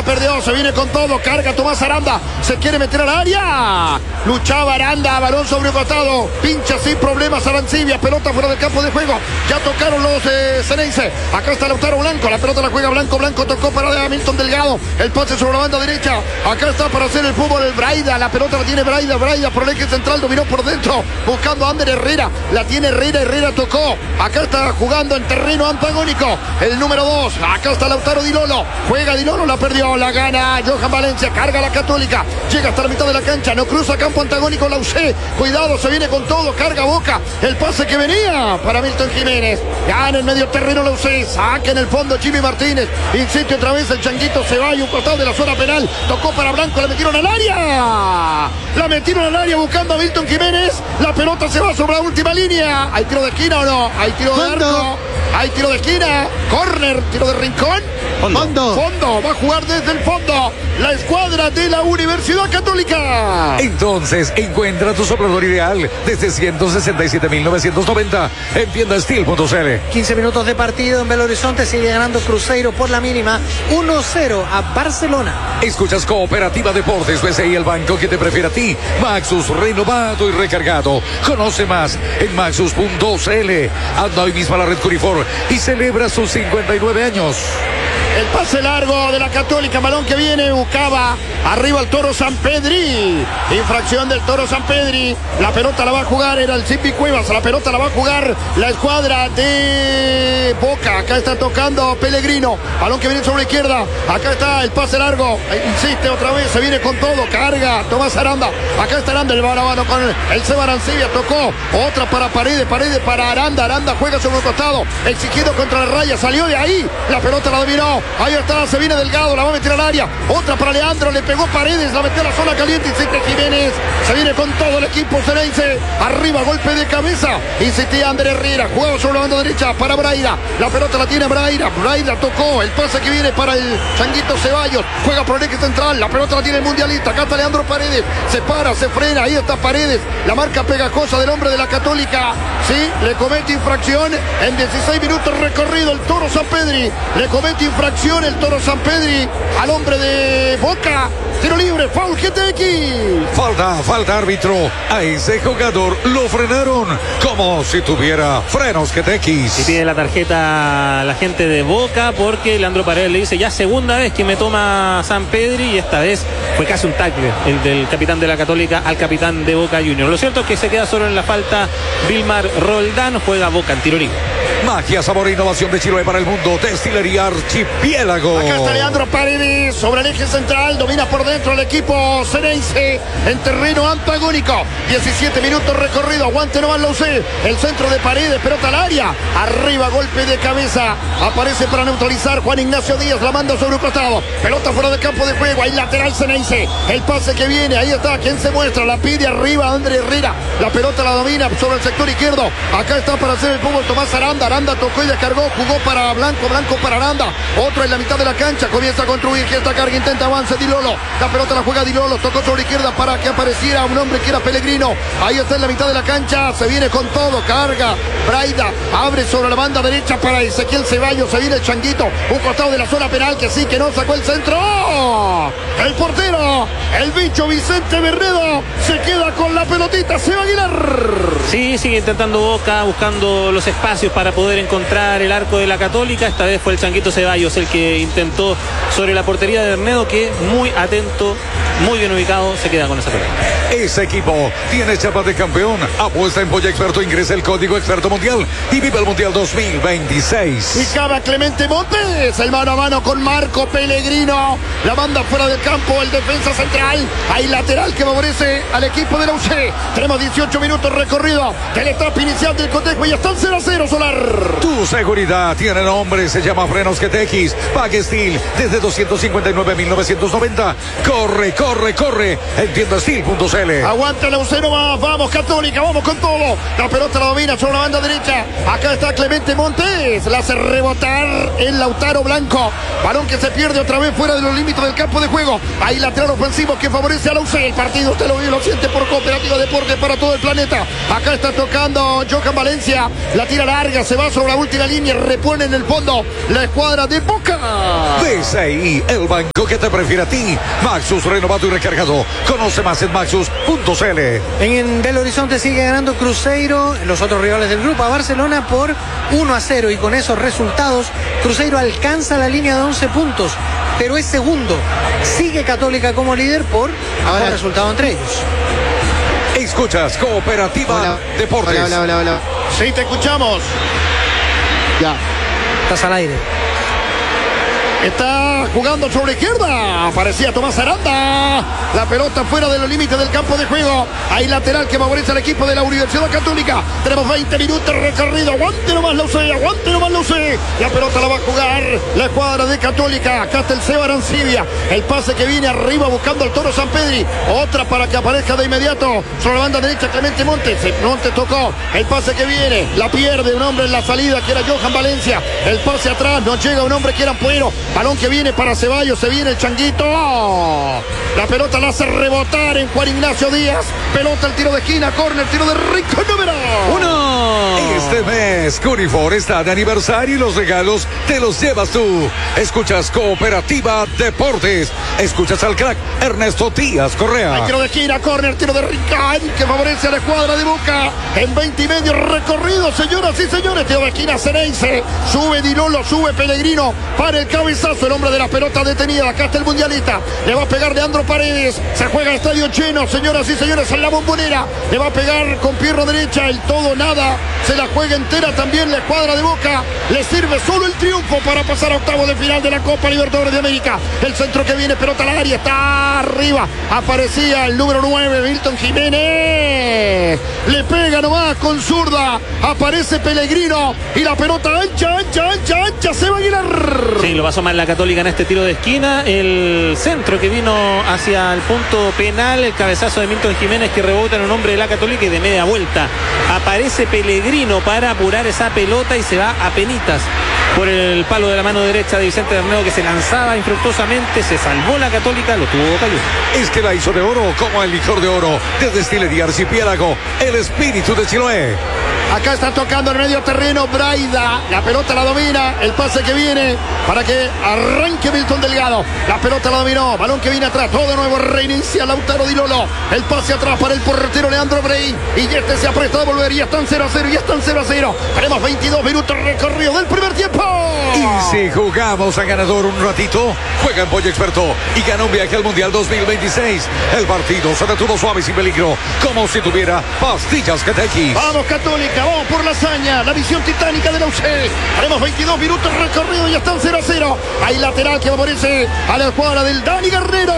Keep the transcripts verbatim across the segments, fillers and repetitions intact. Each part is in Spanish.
la perdió, se viene con todo, carga Tomás Aranda, se quiere meter al área, luchaba Aranda, balón sobre un costado, pincha sin problemas Arancibia, pelota fuera del campo de juego, ya tocaron los eh, Ceneice, acá está Lautaro Blanco, la pelota la juega Blanco, Blanco tocó para de Hamilton Delgado, el pase sobre la banda derecha, acá está para hacer el fútbol el Braida, la pelota la tiene Braida, Braida por el eje central, dominó por dentro, buscando a Ander Herrera, la tiene Herrera, Herrera tocó, acá está jugando en terreno antagónico, el número dos, acá está Lautaro Di Lolo, juega Di Lolo, la perdió, la gana Johan Valencia, carga la Católica, llega hasta la mitad de la cancha, no cruza campo antagónico la U C, cuidado, se viene con todo, carga Boca, el pase que venía para Milton Jiménez, gana en medio terreno la U C, saca en el fondo Jimmy Martínez, insiste otra vez el Changuito Ceballos, un costado de la zona penal, tocó para Blanco, la metieron al área, la metieron al área buscando a Milton Jiménez, la pelota se va sobre la última línea, ¿hay tiro de esquina o no? ¿Hay tiro de arco? Hay tiro de esquina, córner, tiro de rincón, fondo. fondo, fondo, va a jugar desde el fondo la escuadra de la Universidad Católica. Entonces encuentra tu soplador ideal desde ciento sesenta y siete mil novecientos noventa en tienda steel punto c l. quince minutos de partido en Belo Horizonte, sigue ganando Cruzeiro por la mínima uno cero a Barcelona. Escuchas Cooperativa Deportes, B C I, el banco que te prefiere a ti. Maxus renovado y recargado. Conoce más en maxus punto c l. Anda hoy mismo a la red Curifor y celebra sus cincuenta y nueve años. El pase largo de la Católica, balón que viene, buscaba arriba el Toro Sampedri, infracción del Toro Sampedri, la pelota la va a jugar, era el Zipi Cuevas, la pelota la va a jugar la escuadra de Boca, acá está tocando Pellegrino, balón que viene sobre la izquierda, acá está el pase largo, insiste otra vez, se viene con todo, carga Tomás Aranda, acá está Aranda, el balón con el, el Seba Arancibia, tocó, otra para Paredes, Paredes para Aranda, Aranda juega sobre el costado, exigido contra la raya, salió de ahí, la pelota la dominó, ahí está, se viene Delgado, la va a meter al área, otra para Leandro, le pegó Paredes, la metió a la zona caliente, insiste Jiménez, se viene con todo el equipo Ceneice, arriba, golpe de cabeza, insistía Ander Herrera, juego sobre la banda derecha para Braida, la pelota la tiene Braida, Braida tocó, el pase que viene para el Changuito Ceballos, juega por el eje central, la pelota la tiene el mundialista, acá está Leandro Paredes, se para, se frena, ahí está Paredes, la marca pegajosa del hombre de la Católica, sí, le comete infracción, en dieciséis minutos recorrido el Toro Sampedri, le comete infracción el Toro Sampedri al hombre de Boca, tiro libre, foul G T X. Falta, falta árbitro, a ese jugador lo frenaron como si tuviera frenos G T X. Y pide la tarjeta la gente de Boca porque Leandro Paredes le dice ya segunda vez que me toma Sampedri y esta vez fue casi un tackle el del capitán de la Católica al capitán de Boca Juniors. Lo cierto es que se queda solo en la falta Vilmar Roldán, juega Boca en tiro libre. Magia, sabor e innovación de Chiloé para el mundo. Destilería Archipiélago. Acá está Leandro Paredes sobre el eje central, domina por dentro el equipo Ceneice en terreno antagónico. diecisiete minutos recorrido, aguante nomás la U C. El centro de Paredes, pelota al área. Arriba, golpe de cabeza. Aparece para neutralizar Juan Ignacio Díaz, la manda sobre un costado. Pelota fuera del campo de juego, ahí lateral Ceneice. El pase que viene, ahí está, quien se muestra, la pide arriba André Herrera. La pelota la domina sobre el sector izquierdo. Acá está para hacer el fútbol Tomás Aranda. Aranda tocó y descargó, jugó para Blanco, Blanco para Aranda, otro en la mitad de la cancha, comienza a construir, que esta carga, intenta avance Di Lolo, la pelota la juega Di Lolo, tocó sobre izquierda para que apareciera un hombre que era Pellegrino, ahí está en la mitad de la cancha, se viene con todo, carga, Braida, abre sobre la banda derecha para Ezequiel Ceballos, se viene el Changuito, un costado de la zona penal que sí, que no sacó el centro, ¡oh! El portero, el bicho Vicente Bernedo, se queda con la pelotita, Seba Aguilar. Sí, sigue intentando Boca, buscando los espacios para poder encontrar el arco de la Católica. Esta vez fue el Changuito Ceballos el que intentó sobre la portería de Bernedo, que muy atento, muy bien ubicado, se queda con esa pelota. Ese equipo tiene chapa de campeón. Apuesta en Polla Experto, ingresa el código Experto Mundial y vive el Mundial dos mil veintiséis. Y acaba Clemente Montes, el mano a mano con Marco Pellegrino, la banda fuera del campo, el defensa central, hay lateral que favorece al equipo de la U C. Tenemos dieciocho minutos recorrido de la etapa inicial del cotejo y ya están cero a cero, Solar. Tu seguridad tiene nombre, se llama Frenos G T X. Pague Steel desde doscientos cincuenta y nueve mil novecientos noventa. Corre, corre, corre en tienda steel punto c l. Aguanta la U C más, vamos Católica, vamos con todo. La pelota la domina sobre la banda derecha. Acá está Clemente Montes, la hace rebotar el Lautaro Blanco. Balón que se pierde otra vez fuera de los límites del campo de juego. Hay lateral ofensivo que favorece a la U C. El partido usted lo ve, lo siente por Cooperativa Deportes para todo el planeta. Acá está tocando Johan Valencia, la tira larga, se va sobre la última línea, repone en el fondo la escuadra de Boca. B C I, el banco que te prefiere a ti. Maxus renovado y recargado. Conoce más en maxus punto c l. En Belo Horizonte sigue ganando Cruzeiro, los otros rivales del grupo, a Barcelona por uno a cero, y con esos resultados Cruzeiro alcanza la línea de once puntos, pero es segundo. Sigue Católica como líder por ahora el resultado entre ellos. Escuchas Cooperativa Hola. Deportes. Hola, hola, hola, hola. Sí, te escuchamos. Ya. Estás al aire. Está jugando sobre izquierda. Aparecía Tomás Aranda. La pelota fuera de los límites del campo de juego. Hay lateral que favorece al equipo de la Universidad Católica. Tenemos veinte minutos recorrido. Aguante nomás la U C. Aguante nomás la U C. La pelota la va a jugar la escuadra de Católica. Acá está el Seba Arancibia. El pase que viene arriba buscando al Toro Sampedri. Otra para que aparezca de inmediato sobre la banda derecha Clemente Montes. Montes tocó. El pase que viene. La pierde un hombre en la salida que era Johan Valencia. El pase atrás. No llega un hombre que era Puero. Balón que viene para Ceballos, se viene el Changuito. La pelota la hace rebotar en Juan Ignacio Díaz. Pelota, el tiro de esquina, córner, tiro de rico número uno. Este mes Curifor está de aniversario y los regalos te los llevas tú. Escuchas Cooperativa Deportes. Escuchas al crack Ernesto Díaz Correa. El tiro de esquina, córner, tiro de Rincón que favorece a la escuadra de Boca. En veinte y medio recorrido, señoras y señores. Tiro de esquina, Ceneice. Sube Dilolo, sube Pellegrino para el cabezazo. El hombre de la pelota detenida. Acá está el mundialista. Le va a pegar Leandro Paredes. Se juega estadio lleno, señoras y señores, en la Bombonera. Le va a pegar con pierna derecha. El todo nada. Se la juega entera también la escuadra de Boca. Le sirve solo el triunfo para pasar a octavos de final de la Copa Libertadores de América. El centro que viene, pelota al área. Está arriba. Aparecía el número nueve, Milton Jiménez. Le pega nomás con zurda. Aparece Pellegrino. Y la pelota ancha, ancha, ancha, ancha. Se va a Aguilar. Sí, lo pasó mal la Católica en este tiro de esquina. El centro que vino hacia el punto penal, el cabezazo de Milton Jiménez que rebota en un hombre de la Católica y de media vuelta aparece Pellegrino para apurar esa pelota y se va a penitas por el palo de la mano derecha de Vicente Bermeo, que se lanzaba infructuosamente. Se salvó la Católica, lo tuvo Boca Juniors. Es que la hizo de oro como el licor de oro de Destilería Archipiélago, el espíritu de Chiloé. Acá está tocando en medio terreno Braida. La pelota la domina. El pase que viene para que arranque Milton Delgado. La pelota la dominó. Balón que viene atrás. Todo de nuevo reinicia Lautaro Di Lolo. El pase atrás para el portero Leandro Brey. Y este se apresta a volver. Y están cero a cero. Y están cero a cero. Tenemos veintidós minutos recorrido del primer tiempo. Y si jugamos a ganador un ratito, juega en Pollo Experto y gana un viaje al Mundial dos mil veintiséis. El partido se detuvo suave y sin peligro, como si tuviera pastillas que te X. Vamos Católica, vamos por la hazaña. La visión titánica de la U C. Tenemos veintidós minutos recorrido y están cero a cero. Hay lateral que favorece a la escuadra del Dani Guerrero.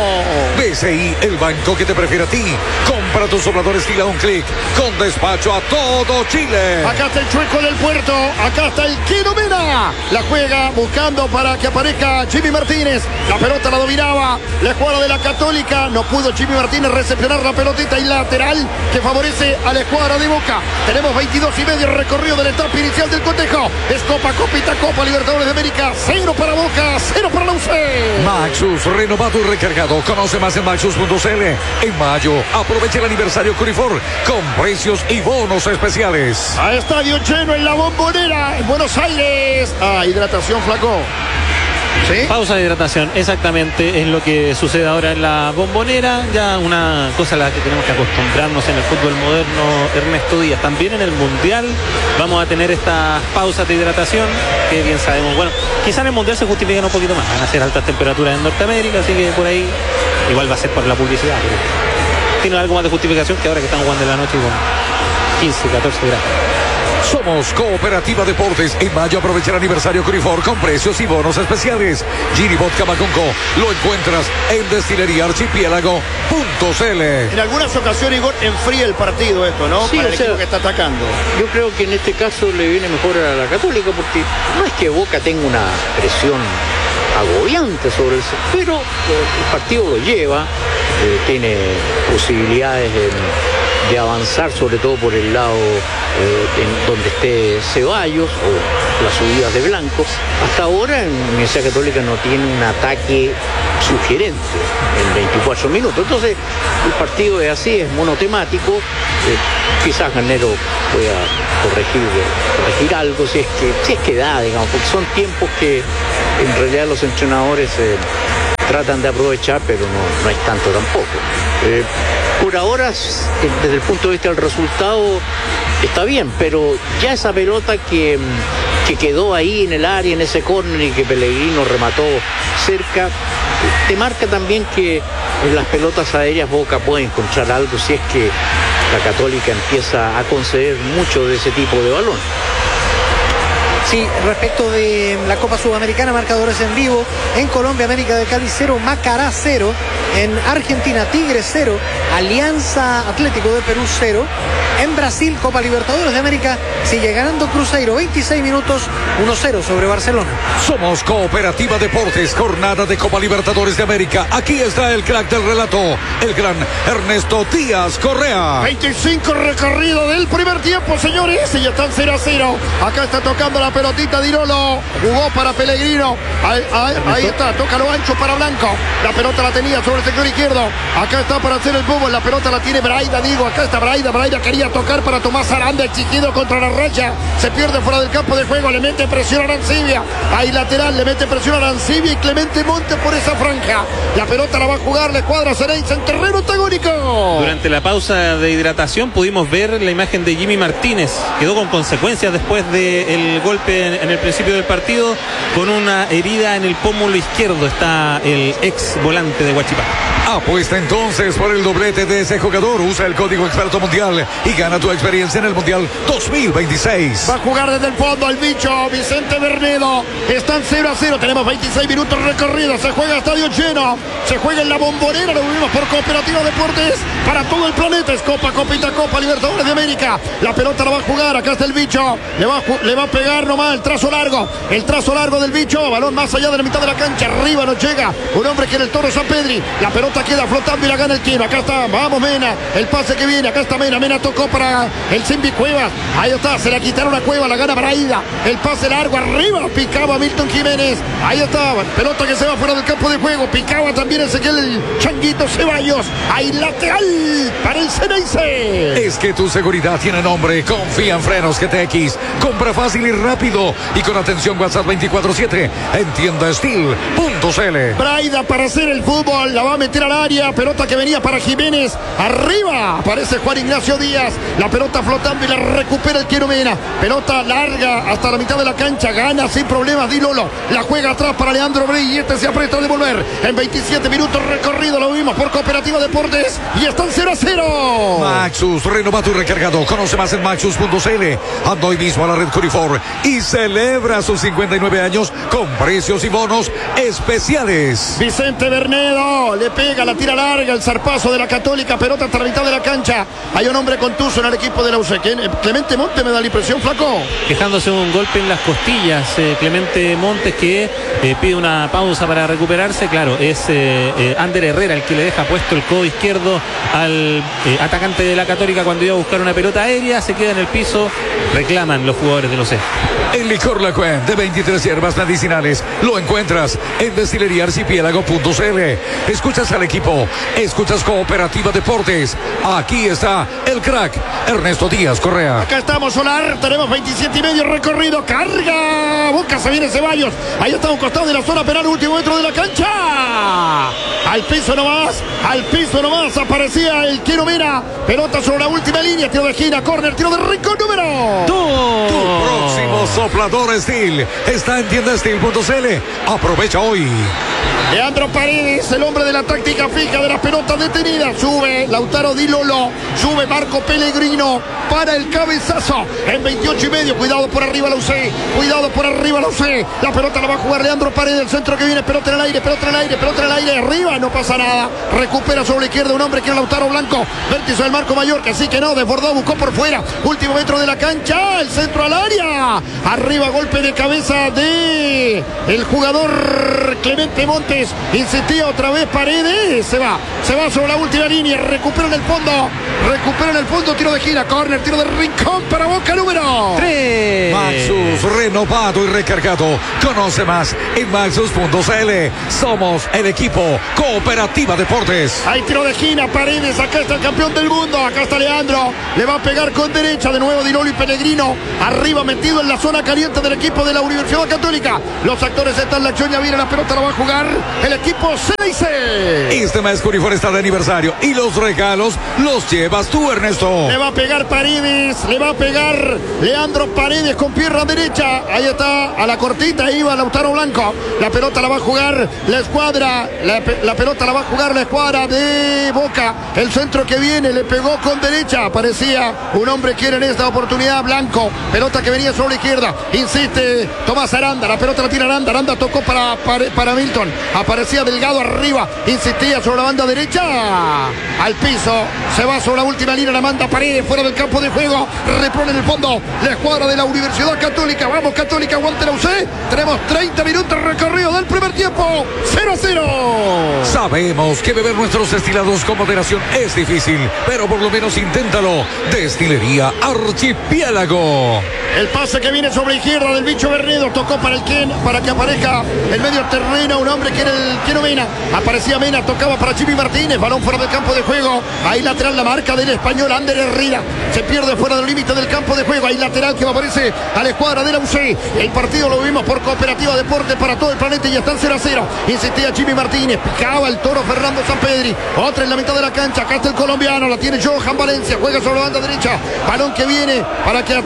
B C I, el banco que te prefiere a ti. Compra tus sopladores Steel a un clic, con despacho a todo Chile. Acá está el Chueco del Puerto. Acá está el Quino Mena. La juega buscando para que aparezca Jimmy Martínez. La pelota la dominaba la escuadra de la Católica. No pudo Jimmy Martínez recepcionar la pelotita. Y lateral que favorece a la escuadra de Boca. Tenemos veintidós y medio recorrido de la etapa inicial del cotejo. Es Copa, Copita, Copa Libertadores de América. Cero para Boca, cero para la U C. Maxus, renovado y recargado. Conoce más en maxus punto c l. En mayo, aprovecha el aniversario Curifor con precios y bonos especiales. A estadio lleno en la Bombonera, en Buenos Aires. Ah, hidratación, flaco. ¿Sí? Pausa de hidratación, exactamente, es lo que sucede ahora en la Bombonera. Ya una cosa a la que tenemos que acostumbrarnos en el fútbol moderno, Ernesto Díaz. También en el Mundial vamos a tener estas pausas de hidratación, que bien sabemos. Bueno, quizá en el Mundial se justifiquen un poquito más. Van a ser altas temperaturas en Norteamérica, así que por ahí igual va a ser por la publicidad. Pero tiene algo más de justificación que ahora que están jugando en la noche con quince, catorce grados. Somos Cooperativa Deportes. En mayo aprovecha el aniversario Curifor con precios y bonos especiales. Giri Vodka Macunco lo encuentras en Destilería Archipiélago punto c l. En algunas ocasiones, Igor, enfría el partido esto, ¿no? Sí, para o el sea, equipo que está atacando. Yo creo que en este caso le viene mejor a la Católica, porque no es que Boca tenga una presión agobiante sobre el... Pero eh, el partido lo lleva, eh, tiene posibilidades de, de avanzar, sobre todo por el lado eh, en donde esté Ceballos o las subidas de Blanco. Hasta ahora en Universidad Católica no tiene un ataque sugerente en veinticuatro minutos. Entonces el partido es así, es monotemático. Eh, quizás Garnero pueda corregir, corregir algo si es que si es que da, digamos, porque son tiempos que en realidad los entrenadores eh, tratan de aprovechar, pero no, no es tanto tampoco. Eh, por ahora, desde el punto de vista del resultado, está bien, pero ya esa pelota que, que quedó ahí en el área, en ese córner, y que Pellegrino remató cerca, te marca también que en las pelotas aéreas Boca puede encontrar algo si es que la Católica empieza a conceder mucho de ese tipo de balón. Sí, respecto de la Copa Sudamericana, marcadores en vivo. En Colombia, América de Cali cero, Macará cero. En Argentina, Tigres cero, Alianza Atlético de Perú cero. En Brasil, Copa Libertadores de América, sigue ganando Cruzeiro, veintiséis minutos, uno cero sobre Barcelona. Somos Cooperativa Deportes, jornada de Copa Libertadores de América. Aquí está el crack del relato, el gran Ernesto Díaz Correa. veinticinco recorrido del primer tiempo, señores, y ya están cero a cero. Acá está tocando la pelotita Dirolo, jugó para Pellegrino, ahí, ahí, ahí está, toca lo ancho para Blanco, la pelota la tenía sobre el sector izquierdo, acá está para hacer el fútbol, la pelota la tiene Braida, digo, acá está Braida, Braida quería tocar para Tomás Aranda, exigido contra la raya, se pierde fuera del campo de juego, le mete presión a Arancibia, ahí lateral, le mete presión a Arancibia y Clemente Montes por esa franja, la pelota la va a jugar, le cuadra Cereis en terreno antagónico. Durante la pausa de hidratación pudimos ver la imagen de Jimmy Martínez, quedó con consecuencias después del golpe En, en el principio del partido, con una herida en el pómulo izquierdo. Está el ex volante de Huachipato. Apuesta entonces por el doblete de ese jugador. Usa el código experto mundial y gana tu experiencia en el Mundial dos mil veintiséis. Va a jugar desde el fondo el bicho Vicente Bernedo. Están cero a cero. Tenemos veintiséis minutos recorridos. Se juega estadio lleno. Se juega en la Bombonera. Lo vivimos por Cooperativa Deportes para todo el planeta. Es Copa, Copita, Copa Libertadores de América. La pelota la va a jugar. Acá está el bicho. Le va a, le va a pegar nomás el trazo largo. El trazo largo del bicho. Balón más allá de la mitad de la cancha. Arriba no llega un hombre que era el Toro Sampedri. La pelota queda flotando y la gana el Quino. Acá está, vamos Mena, el pase que viene, acá está Mena, Mena tocó para el Simbi Cuevas, ahí está, se la quitaron a Cuevas, la gana Braida, el pase largo arriba, picaba Milton Jiménez, ahí está, pelota que se va fuera del campo de juego, picaba también Ezequiel el Changuito Ceballos, ahí lateral para el Ceneice. Es que tu seguridad tiene nombre, confía en Frenos G T X, compra fácil y rápido y con atención WhatsApp veinticuatro siete en tienda steel punto c l. Braida para hacer el fútbol, la va a meter al área, pelota que venía para Jiménez, arriba aparece Juan Ignacio Díaz, la pelota flotando y la recupera el Quiero Mena, pelota larga hasta la mitad de la cancha, gana sin problemas Di Lolo, la juega atrás para Leandro Bri y este se aprieta a devolver, en veintisiete minutos recorrido, lo vimos por Cooperativa Deportes y están cero a cero. Maxus, renovado y recargado, conoce más en maxus punto c l, anda hoy mismo a la red Curifor y celebra sus cincuenta y nueve años con precios y bonos especiales. Vicente Bernedo le pega, la tira larga, el zarpazo de la Católica, pelota hasta la mitad de la cancha. Hay un hombre contuso en el equipo de la U C. Clemente Montes me da la impresión, flaco. Quejándose un golpe en las costillas, eh, Clemente Montes, que eh, pide una pausa para recuperarse. Claro, es eh, eh, Ander Herrera el que le deja puesto el codo izquierdo al eh, atacante de la Católica cuando iba a buscar una pelota aérea, se queda en el piso, reclaman los jugadores de los C. El licor La Cuen de veintitrés hierbas medicinales lo encuentras en destilería archipiélago punto c l. Escuchas al equipo, escuchas Cooperativa Deportes. Aquí está el crack Ernesto Díaz Correa. Acá estamos, Solar, tenemos veintisiete y medio recorrido, carga Boca, se viene Ceballos, ahí está un costado de la zona penal, último metro de la cancha, al piso nomás, al piso nomás aparecía el Quiero Mena, pelota sobre la última línea, tiro de esquina, córner, tiro de rincón número dos. Tu próximo soplador Steel está en tienda steel punto c l. Aprovecha hoy. Leandro Paredes, el hombre de la táctica fija de las pelotas detenidas. Sube Lautaro Di Lolo, sube Marco Pellegrino para el cabezazo en veintiocho y medio. Cuidado por arriba la U C, cuidado por arriba la U C. La pelota la va a jugar Leandro Paredes, el centro que viene, pelota en el aire, pelota en el aire, pelota en el aire, arriba, no pasa nada. Recupera sobre la izquierda un hombre que es Lautaro Blanco, vértice del marco Mallorca, así que no, desbordó, buscó por fuera, último metro de la cancha, el centro al área, arriba golpe de cabeza de el jugador Clemente Montes, insistía otra vez Paredes, se va, se va sobre la última línea, recupera en el fondo, recupera en el fondo, tiro de gira, córner, tiro de rincón para Boca número tres. Maxus, renovado y recargado. Conoce más en maxus punto c l. Somos el equipo Cooperativa Deportes. Hay tiro de esquina, Paredes, acá está el campeón del mundo, acá está Leandro, le va a pegar con derecha de nuevo Di Lolo y Pellegrino, arriba metido en la zona caliente del equipo de la Universidad Católica. Los actores están en la acción, ya viene la pelota, la va a jugar el equipo Ceneice. Este mes Curifor está de aniversario y los regalos los llevas tú, Ernesto. Le va a pegar Paredes, le va a pegar Leandro Paredes con pierna derecha, ahí está, a la cortita iba Lautaro Blanco, la pelota la va a jugar la escuadra, la, la pelota la va a jugar la escuadra de Boca, el centro que viene, le pegó con derecha, parecía un hombre que era en esta oportunidad Blanco, pelota que venía sobre la izquierda, insiste Tomás Aranda, la pelota la tira Aranda, Aranda tocó para, para, para Milton, aparecía Delgado arriba, insistía sobre la banda derecha, al piso, se va sobre la última línea, la manda Paredes fuera del campo de juego, repone en el fondo la escuadra de la Universidad Católica. Vamos Católica, aguante la U C, tenemos treinta minutos recorrido del primer tiempo, cero a cero. Sabemos que beber nuestros destilados con moderación es difícil, pero por lo menos inténtalo. Destilería Archipiélago. El pase que viene sobre la izquierda del bicho Bernedo, tocó para el Ken, para que aparezca el medio terreno, un hombre que era el Keno Mena, aparecía Mena, tocaba para Jimmy Martínez, balón fuera del campo de juego, ahí lateral la marca del español Ander Herrera, se pierde fuera del límite del campo de juego, ahí lateral que aparece a la escuadra de la U C, el partido lo vimos por Cooperativa Deportes para todo el planeta y ya están cero a cero, insistía Jimmy Martínez, picaba el toro Fernando Sampedri, otra en la mitad de la cancha, acá está el colombiano, la tiene Johan Valencia, juega sobre la banda derecha, balón que viene para que a,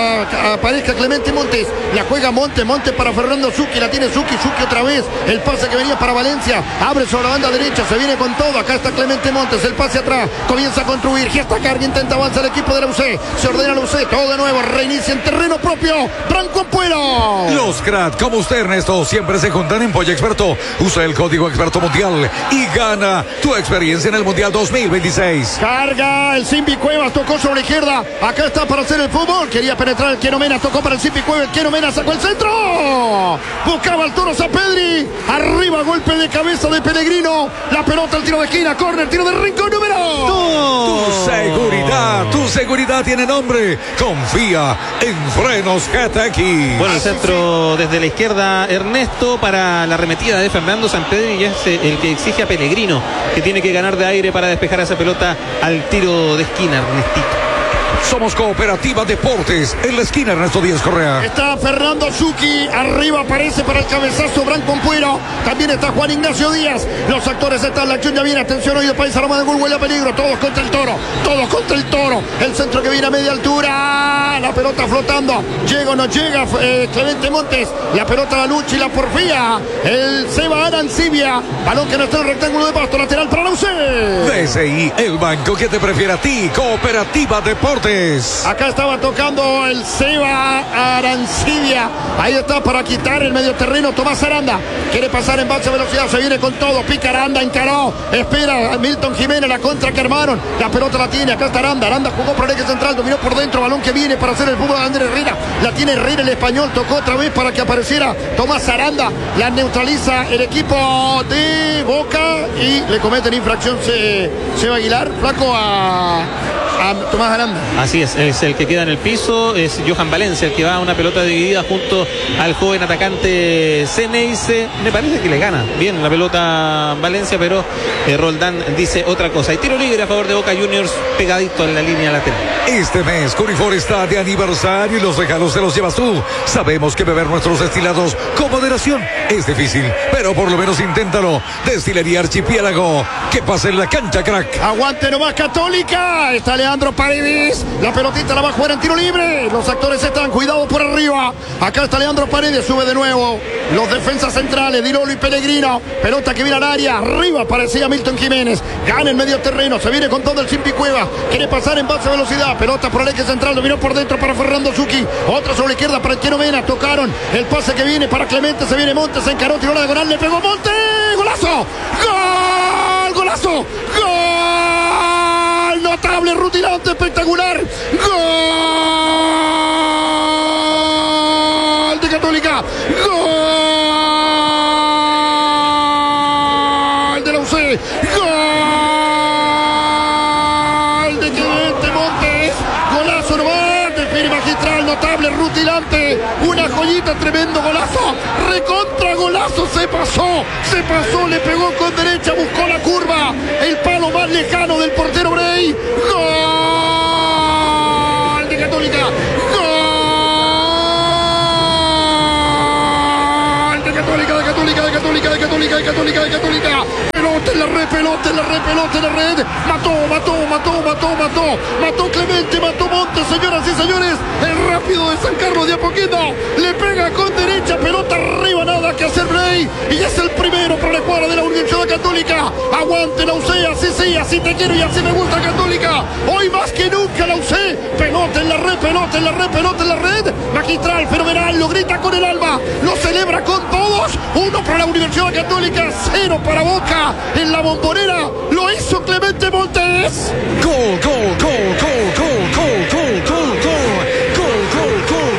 a, aparezca Clemente Montes, la juega Montes, Montes para Fernando Zucchi, la tiene Zucchi, Zucchi otra vez, el pase que venía para Valencia, abre sobre la banda derecha, se viene con todo, acá está Clemente Montes, el pase atrás, comienza a construir, Gesta Carga, intenta avanzar el equipo de la U C, se ordena la U C, todo de nuevo, reinicia en terreno propio, Branco Puero. Los cracks como usted, Ernesto, siempre se juntan en Polla Experto. Usa el código Experto Mundial y gana tu experiencia en el Mundial dos mil veintiséis. Carga el Simbi Cuevas, tocó sobre la izquierda, acá está para hacer el fútbol, quería penetrar el Keno Mena, tocó para el Simbi Cuevas, el Keno Mena sacó el centro, buscaba al toro Sampedri, arriba golpe de cabeza de Pellegrino, la pelota al tiro de esquina, córner, tiro de rincón número dos. Tu seguridad, tu seguridad tiene nombre, confía en Frenos Hatteki. Bueno, el centro desde la izquierda, Ernesto, para la arremetida de Fernando Sampedri, y es el que exige a Pellegrino, que tiene que ganar de aire para despejar esa pelota al tiro de esquina, Ernestito. Somos Cooperativa Deportes, en la esquina Ernesto Díaz Correa. Está Fernando Zucchi, arriba aparece para el cabezazo Branco Puero, también está Juan Ignacio Díaz, los actores están en la acción, ya viene, atención, oído país, arma de gol, huele a peligro, todos contra el toro, todos contra el toro, el centro que viene a media altura, la pelota flotando, llega o no llega eh, Clemente Montes, la pelota la lucha y la porfía, el Seba Arancibia, balón que no está en el rectángulo de pasto, lateral para la U C. B C I, el banco que te prefiere a ti, Cooperativa Deportes. Acá estaba tocando el Seba Arancibia, ahí está para quitar el medio terreno Tomás Aranda, quiere pasar en baja velocidad, se viene con todo, pica Aranda, encaró, espera a Milton Jiménez, la contra que armaron, la pelota la tiene, acá está Aranda, Aranda jugó por el eje central, dominó por dentro, balón que viene para hacer el fútbol de Ander Herrera, la tiene Herrera el español, tocó otra vez para que apareciera Tomás Aranda, la neutraliza el equipo de Boca y le cometen infracción se, Seba Aguilar, flaco a, a Tomás Aranda. Así es, es el que queda en el piso, es Johan Valencia, el que va a una pelota dividida junto al joven atacante Ceneice. Me parece que le gana bien la pelota Valencia, pero eh, Roldán dice otra cosa. Y tiro libre a favor de Boca Juniors, pegadito en la línea lateral. Este mes Curifor está de aniversario y los regalos se los llevas tú. Sabemos que beber nuestros destilados con moderación es difícil, pero por lo menos inténtalo. Destilería Archipiélago, que pase en la cancha, crack. Aguante nomás Católica, está Leandro Leandro Paredes. La pelotita la va a jugar en tiro libre. Los actores están, cuidado por arriba. Acá está Leandro Paredes, sube de nuevo. Los defensas centrales, Dilolo y Pellegrino. Pelota que viene al área. Arriba parecía Milton Jiménez. Gana en medio terreno. Se viene con todo el Simpi Cueva. Quiere pasar en base a velocidad. Pelota por el eje central. Dominó por dentro para Fernando Zucchi. Otra sobre la izquierda para el Chino Mena. Tocaron. El pase que viene para Clemente. Se viene Montes. Se encaró. Tiró la diagonal. Le pegó Montes. ¡Golazo! ¡Gol! ¡Golazo! ¡Gol! Notable, rutilante, espectacular. ¡Gol! De Católica. ¡Gol! De la U C. ¡Gol! De Clemente Montes. Golazo nomás. Define magistral, notable, rutilante. Una joyita, tremendo golazo. Recontra golazo. Se pasó. Se pasó. Le pegó con derecha. Buscó la curva. El palo más lejano del portero Bray. ¡Gol! De Católica. ¡Gol! De Católica, de Católica, de Católica, de Católica, de Católica, de Católica. Pelota en la red, pelota en la red, pelota en la red. Mató, mató, mató, mató, mató. Mató Clemente, mató Montes, señoras y señores. El rápido de San Carlos de a poquito. Le pega con derecha, pelota arriba, nada que hacer Bray. Y es el primero para la escuadra de la Universidad Católica. Aguante la U C, así sí, así te quiero y así me gusta Católica. Hoy más que nunca la U C. Pelota en la red, pelota en la red, pelota en la red. Magistral, fenomenal, lo grita con el alma. Lo celebra con todos. Uno para la Universidad Católica, cero para Boca. En la Bombonera lo hizo Clemente Montes. Gol, gol, gol, gol, gol, gol, gol, gol, gol, gol, gol, gol,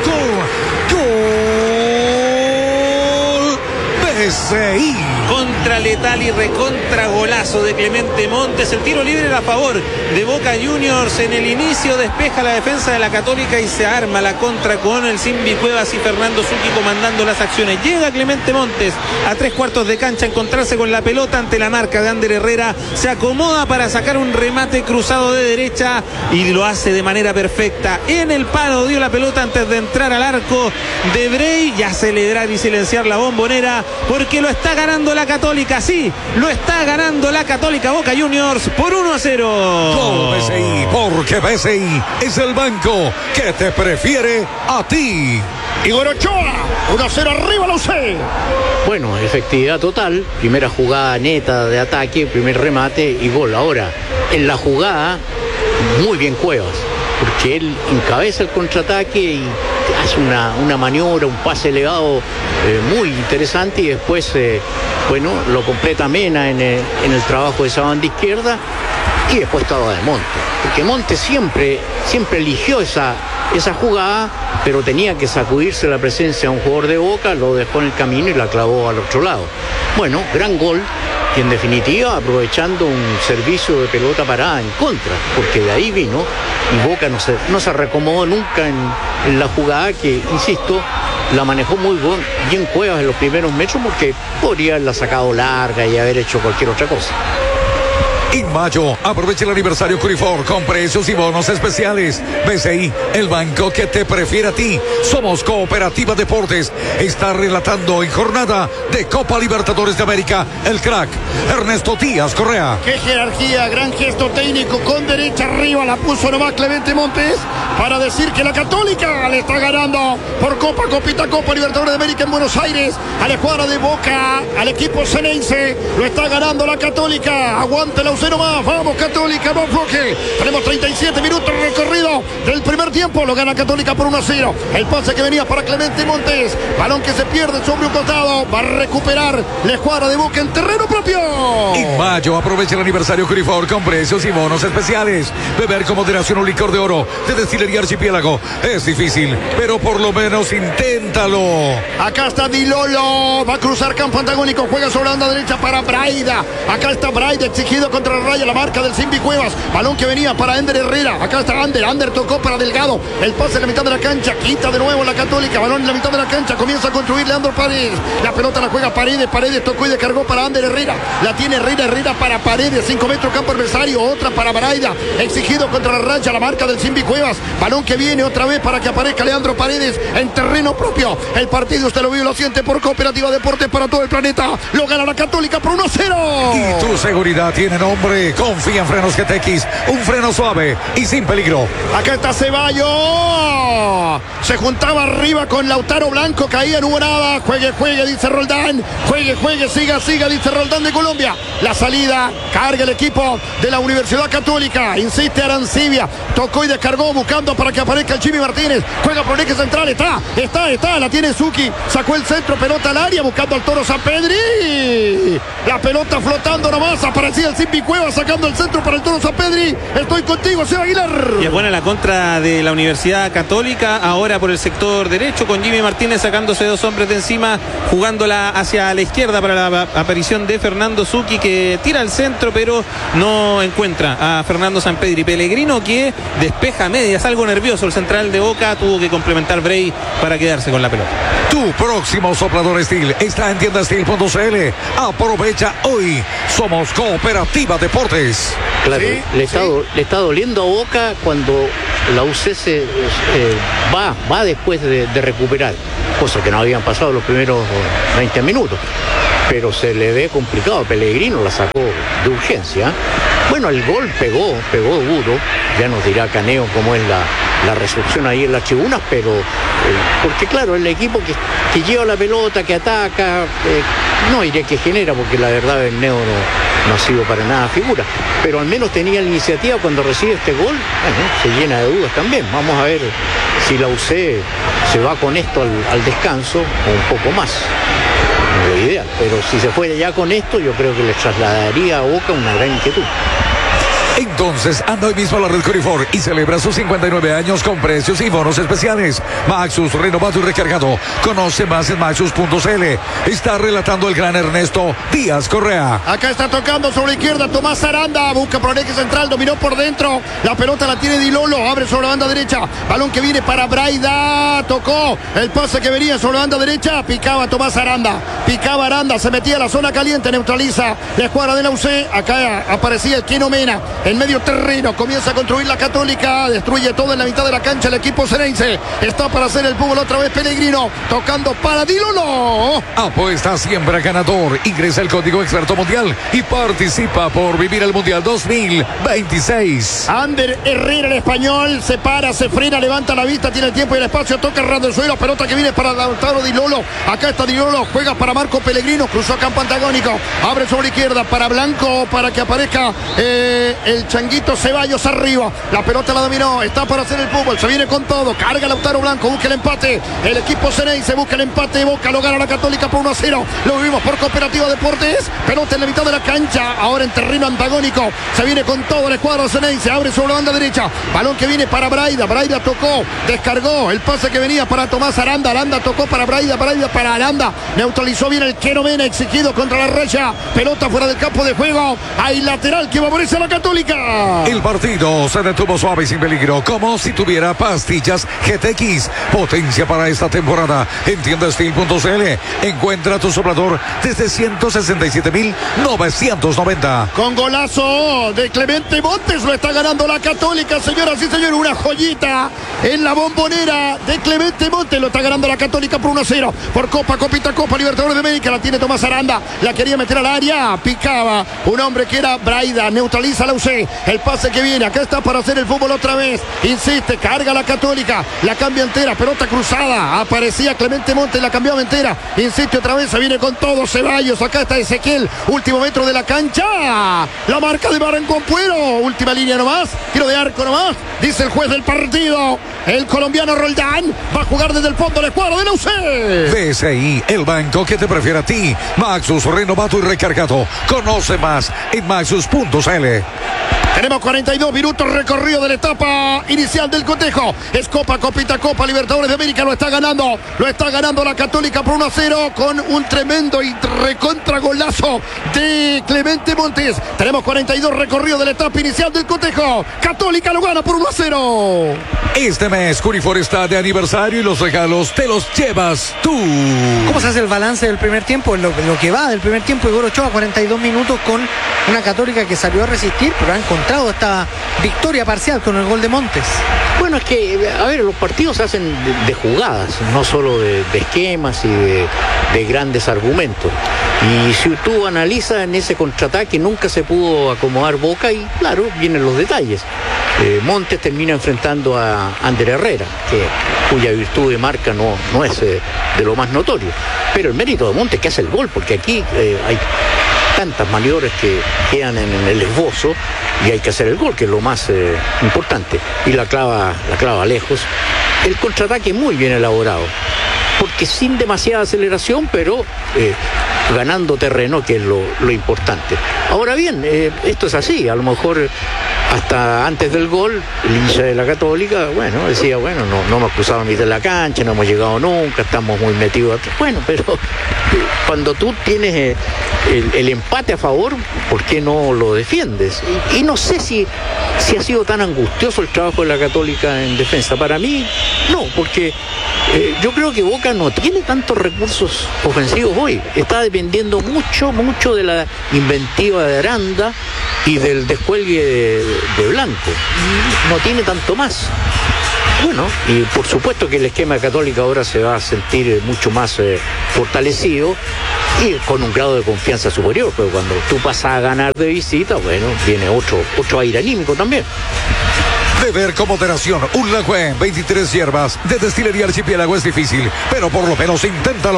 gol, gol. B C I. Contra letal y recontra golazo de Clemente Montes. El tiro libre era a favor de Boca Juniors. En el inicio despeja la defensa de la Católica y se arma la contra con el Simbi Cuevas y Fernando Zucchi comandando las acciones. Llega Clemente Montes a tres cuartos de cancha a encontrarse con la pelota ante la marca de Ander Herrera. Se acomoda para sacar un remate cruzado de derecha y lo hace de manera perfecta. En el palo dio la pelota antes de entrar al arco de Bray y acelerar y silenciar la Bombonera porque lo está ganando la Católica, sí, lo está ganando la Católica Boca Juniors por uno a cero. Gol B C I, porque B C I es el banco que te prefiere a ti. Igor Ochoa, uno a cero arriba la U C. Bueno, efectividad total. Primera jugada neta de ataque, primer remate y gol. Ahora, en la jugada, muy bien Cuevas, porque él encabeza el contraataque y hace una, una maniobra, un pase elevado eh, muy interesante y después, eh, bueno, lo completa Mena en el, en el trabajo de esa banda izquierda y después estaba de Monte, porque Monte siempre, siempre eligió esa, esa jugada, pero tenía que sacudirse la presencia de un jugador de Boca, lo dejó en el camino y la clavó al otro lado. Bueno, gran gol. Y en definitiva aprovechando un servicio de pelota parada en contra, porque de ahí vino y Boca no se, no se reacomodó nunca en, en la jugada que, insisto, la manejó muy bien, bien Cuevas en los primeros metros porque podría haberla sacado larga y haber hecho cualquier otra cosa. Inmayo, aprovecha el aniversario Curifor con precios y bonos especiales. B C I, el banco que te prefiere a ti. Somos Cooperativa Deportes. Está relatando en jornada de Copa Libertadores de América el crack Ernesto Díaz Correa. Qué jerarquía, gran gesto técnico con derecha arriba, la puso nomás Clemente Montes para decir que la Católica le está ganando por Copa, Copita, Copa Libertadores de América en Buenos Aires a la escuadra de Boca, al equipo ceneice, lo está ganando la Católica. Aguante la U C nomás, vamos Católica, no floje. Tenemos treinta y siete minutos recorrido del primer tiempo, lo gana Católica por uno a cero. El pase que venía para Clemente Montes, balón que se pierde sobre un costado, va a recuperar la escuadra de Boca en terreno propio. Inmayo, aprovecha el aniversario Curifor con precios y bonos especiales. Beber con moderación un licor de oro de Destilería Archipiélago es difícil, pero por lo menos inténtalo. Acá está Dilolo, va a cruzar campo antagónico, juega sobre la banda derecha para Braida. Acá está Braida exigido contra el raya, la marca del Simbi Cuevas, balón que venía para Ander Herrera. Acá está Ander, Ander tocó para Delgado, el pase en la mitad de la cancha, quita de nuevo la Católica, balón en la mitad de la cancha, comienza a construir Leandro Paredes, la pelota la juega Paredes, Paredes tocó y descargó para Ander Herrera, la tiene Herrera Herrera, Herrera para Paredes, cinco metros campo adversario, otra para Braida, exigido contra la raya, la marca del Simbi Cuevas, balón que viene otra vez para que aparezca Leandro Paredes en terreno propio. El partido usted lo vive, lo siente por Cooperativa Deportes para todo el planeta. Lo gana la Católica por uno a cero. Y tu seguridad tiene nombre. Confía en Frenos G T X, un freno suave y sin peligro. Acá está Ceballos. Se juntaba arriba con Lautaro Blanco, caía, no hubo nada. Juegue, juegue, dice Roldán. Juegue, juegue, siga, siga, dice Roldán de Colombia. La salida, carga el equipo de la Universidad Católica. Insiste Arancibia. Tocó y descargó buscando para que aparezca el Jimmy Martínez. Juega por el eje central. Está, está, está. La tiene Zucchi. Sacó el centro, pelota al área buscando al Toro San Pedri. La pelota flotando nomás. Aparecía el Simbi Cuevas sacando el centro para el Toro San Pedri. Estoy contigo, Seba Aguilar. Y es buena la contra de la Universidad Católica. Ahora por el sector derecho con Jimmy Martínez sacándose dos hombres de encima, jugándola hacia la izquierda para la aparición de Fernando Zucchi, que tira al centro pero no encuentra a Fernando Sampedri. Pellegrino que despeja medias, algo nervioso el central de Boca, tuvo que complementar Bray para quedarse con la pelota. Tu próximo soplador Steel está en tienda steel punto c l. Aprovecha hoy. Somos Cooperativa Deportes. Claro, Sí, le, está, sí. do- le está doliendo a Boca cuando la U C se eh, va, va después de, de recuperar, cosa que no habían pasado los primeros veinte minutos. Pero se le ve complicado. Pellegrino la sacó de urgencia. Bueno, el gol pegó, pegó duro. Ya nos dirá Caneo cómo es la, la recepción ahí en las tribunas, pero eh, porque claro, el equipo que, que lleva la pelota, que ataca, eh, no diré que genera, porque la verdad Berneo no, no ha sido para nada figura, pero al menos tenía la iniciativa cuando recibe este gol. Bueno, se llena de dudas también. Vamos a ver si la U C se va con esto al, al descanso o un poco más. Lo ideal, pero si se fuera ya con esto, yo creo que le trasladaría a Boca una gran inquietud. Entonces anda hoy mismo a la red Corifor y celebra sus cincuenta y nueve años con precios y bonos especiales. Maxus renovado y recargado. Conoce más en maxus punto c l. Está relatando el gran Ernesto Díaz Correa. Acá está tocando sobre la izquierda Tomás Aranda, busca por el eje central, dominó por dentro, la pelota la tiene Di Lolo, abre sobre la banda derecha, balón que viene para Braida, tocó el pase que venía sobre la banda derecha, picaba Tomás Aranda, picaba Aranda, se metía a la zona caliente, neutraliza la escuadra de la U C. Acá aparecía el Keno Mena en medio terreno, comienza a construir la Católica, destruye todo en la mitad de la cancha el equipo Ceneice, está para hacer el fútbol otra vez Pellegrino, tocando para Di Lolo. Apuesta siempre a ganador. Ingresa el código experto mundial y participa por vivir el Mundial dos mil veintiséis. Ander Herrera, el español, se para, se frena, levanta la vista, tiene el tiempo y el espacio, toca errando el suelo, pelota que viene para Lautaro Di Lolo. Acá está Di Lolo, juega para Marco Pellegrino, cruzó campo antagónico, abre sobre la izquierda para Blanco, para que aparezca eh, el changuito Ceballos arriba. La pelota la dominó, está para hacer el fútbol, se viene con todo, carga Lautaro Blanco, busca el empate. El equipo Ceneice busca el empate de Boca, lo gana la Católica por uno a cero. Lo vivimos por Cooperativa Deportes, pelota en la mitad de la cancha, ahora en terreno antagónico, se viene con todo el escuadro Ceneice, abre sobre la banda derecha, balón que viene para Braida, Braida tocó, descargó, el pase que venía para Tomás Aranda, Aranda tocó para Braida, Braida para Aranda, neutralizó bien el Keno Mena, exigido contra la raya, pelota fuera del campo de juego, hay lateral que favorece a la Católica. El partido se detuvo suave y sin peligro, como si tuviera pastillas G T X. Potencia para esta temporada. En tienda steel punto c l. Encuentra tu soplador desde ciento sesenta y siete mil novecientos noventa. Con golazo de Clemente Montes lo está ganando la Católica, señoras y señores, una joyita en la bombonera de Clemente Montes, lo está ganando la Católica por uno a cero, por Copa, Copita, Copa Libertadores de América, la tiene Tomás Aranda, la quería meter al área, picaba un hombre que era Braida, neutraliza la U C, el pase que viene, acá está para hacer el fútbol otra vez, insiste, carga la Católica, la cambia entera, pelota cruzada, aparecía Clemente Montes, la cambiaba entera, insiste otra vez, se viene con todo Ceballos, acá está Ezequiel, último metro de la cancha, la marca de Barranco Ampuero, última línea nomás, tiro de arco nomás, dice el juez del partido, el colombiano Roldán, va a jugar desde el fondo del escuadro de la U C. B C I, el banco que te prefiere a ti. Maxus renovado y recargado. Conoce más en maxus punto c l. Tenemos cuarenta y dos minutos recorrido de la etapa inicial del cotejo. Es Copa, Copita, Copa Libertadores de América. Lo está ganando. Lo está ganando la Católica por uno a cero con un tremendo y recontra golazo de Clemente Montes. Tenemos cuarenta y dos recorrido de la etapa inicial del cotejo. Católica lo gana por uno a cero. Este mes Curifor está de aniversario y los regalos te los llevas tú. ¿Cómo se hace el balance del primer tiempo? Lo, lo que va del primer tiempo, Igor Ochoa, cuarenta y dos minutos con una Católica que salió a resistir, pero ha encontrado esta victoria parcial con el gol de Montes. Bueno, es que, a ver, los partidos se hacen de, de jugadas, no solo de, de esquemas y de, de grandes argumentos. Y si tú analizas en ese contraataque, nunca se pudo acomodar Boca y, claro, vienen los detalles. Eh, Montes termina enfrentando a Ander Herrera, que, cuya virtud de marca no, no es eh, de lo más notorio. Pero el mérito de Montes que hace el gol, porque aquí eh, hay tantas maniobras que quedan en, en el esbozo y hay que hacer el gol, que es lo más eh, importante. Y la clava, la clava lejos. El contraataque muy bien elaborado, porque sin demasiada aceleración, pero eh, ganando terreno, que es lo, lo importante. Ahora bien, eh, esto es así, a lo mejor hasta antes del gol, el hincha de la Católica, bueno, decía, bueno, no, no hemos cruzado a mitad de la cancha, no hemos llegado nunca, estamos muy metidos atrás. Bueno, pero eh, cuando tú tienes eh, el, el empate a favor, ¿por qué no lo defiendes? Y, y no sé si, si ha sido tan angustioso el trabajo de la Católica en defensa. Para mí, no, porque eh, yo creo que Boca no tiene tantos recursos ofensivos hoy. Está dependiendo mucho, mucho de la inventiva de Aranda y del descuelgue de, de Blanco. No tiene tanto más. Bueno, y por supuesto que el esquema Católica ahora se va a sentir mucho más eh, fortalecido y con un grado de confianza superior, pero cuando tú pasas a ganar de visita, bueno, viene otro, otro aire anímico también. Beber con moderación. Un Lagüe, veintitrés hierbas de Destilería Archipiélago es difícil, pero por lo menos inténtalo.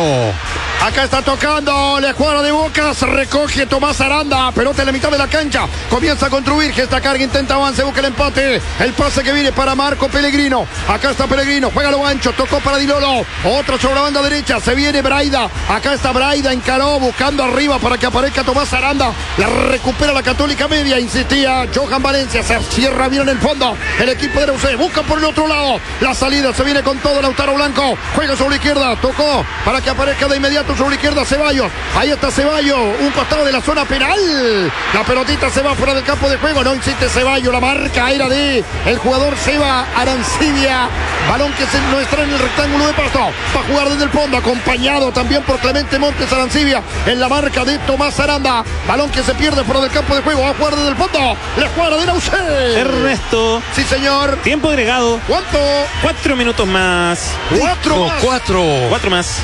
Acá está tocando la escuadra de Boca, se recoge Tomás Aranda, pelota en la mitad de la cancha, comienza a construir, esta carga, intenta avance, busca el empate, el pase que viene para Marco Pellegrino, acá está Pellegrino, juega lo ancho, tocó para Di Lolo, otra sobre la banda derecha, se viene Braida, acá está Braida, encaró, buscando arriba para que aparezca Tomás Aranda, la recupera la Católica media, insistía Johan Valencia, se cierra bien en el fondo, el equipo de Neucé, busca por el otro lado, la salida se viene con todo Lautaro Blanco, juega sobre la izquierda, tocó para que aparezca de inmediato sobre la izquierda Ceballos, ahí está Ceballos, un costado de la zona penal, la pelotita se va fuera del campo de juego, no insiste Ceballos, la marca era de el jugador Seba Arancibia, balón que se no está en el rectángulo de pasto, va a jugar desde el fondo, acompañado también por Clemente Montes Arancibia, en la marca de Tomás Aranda, balón que se pierde fuera del campo de juego, va a jugar desde el fondo, la jugada de Naucé. Ernesto. Sí, señor. Tiempo agregado. ¿Cuánto? Cuatro minutos más. Cuatro más. Cuatro. Cuatro más.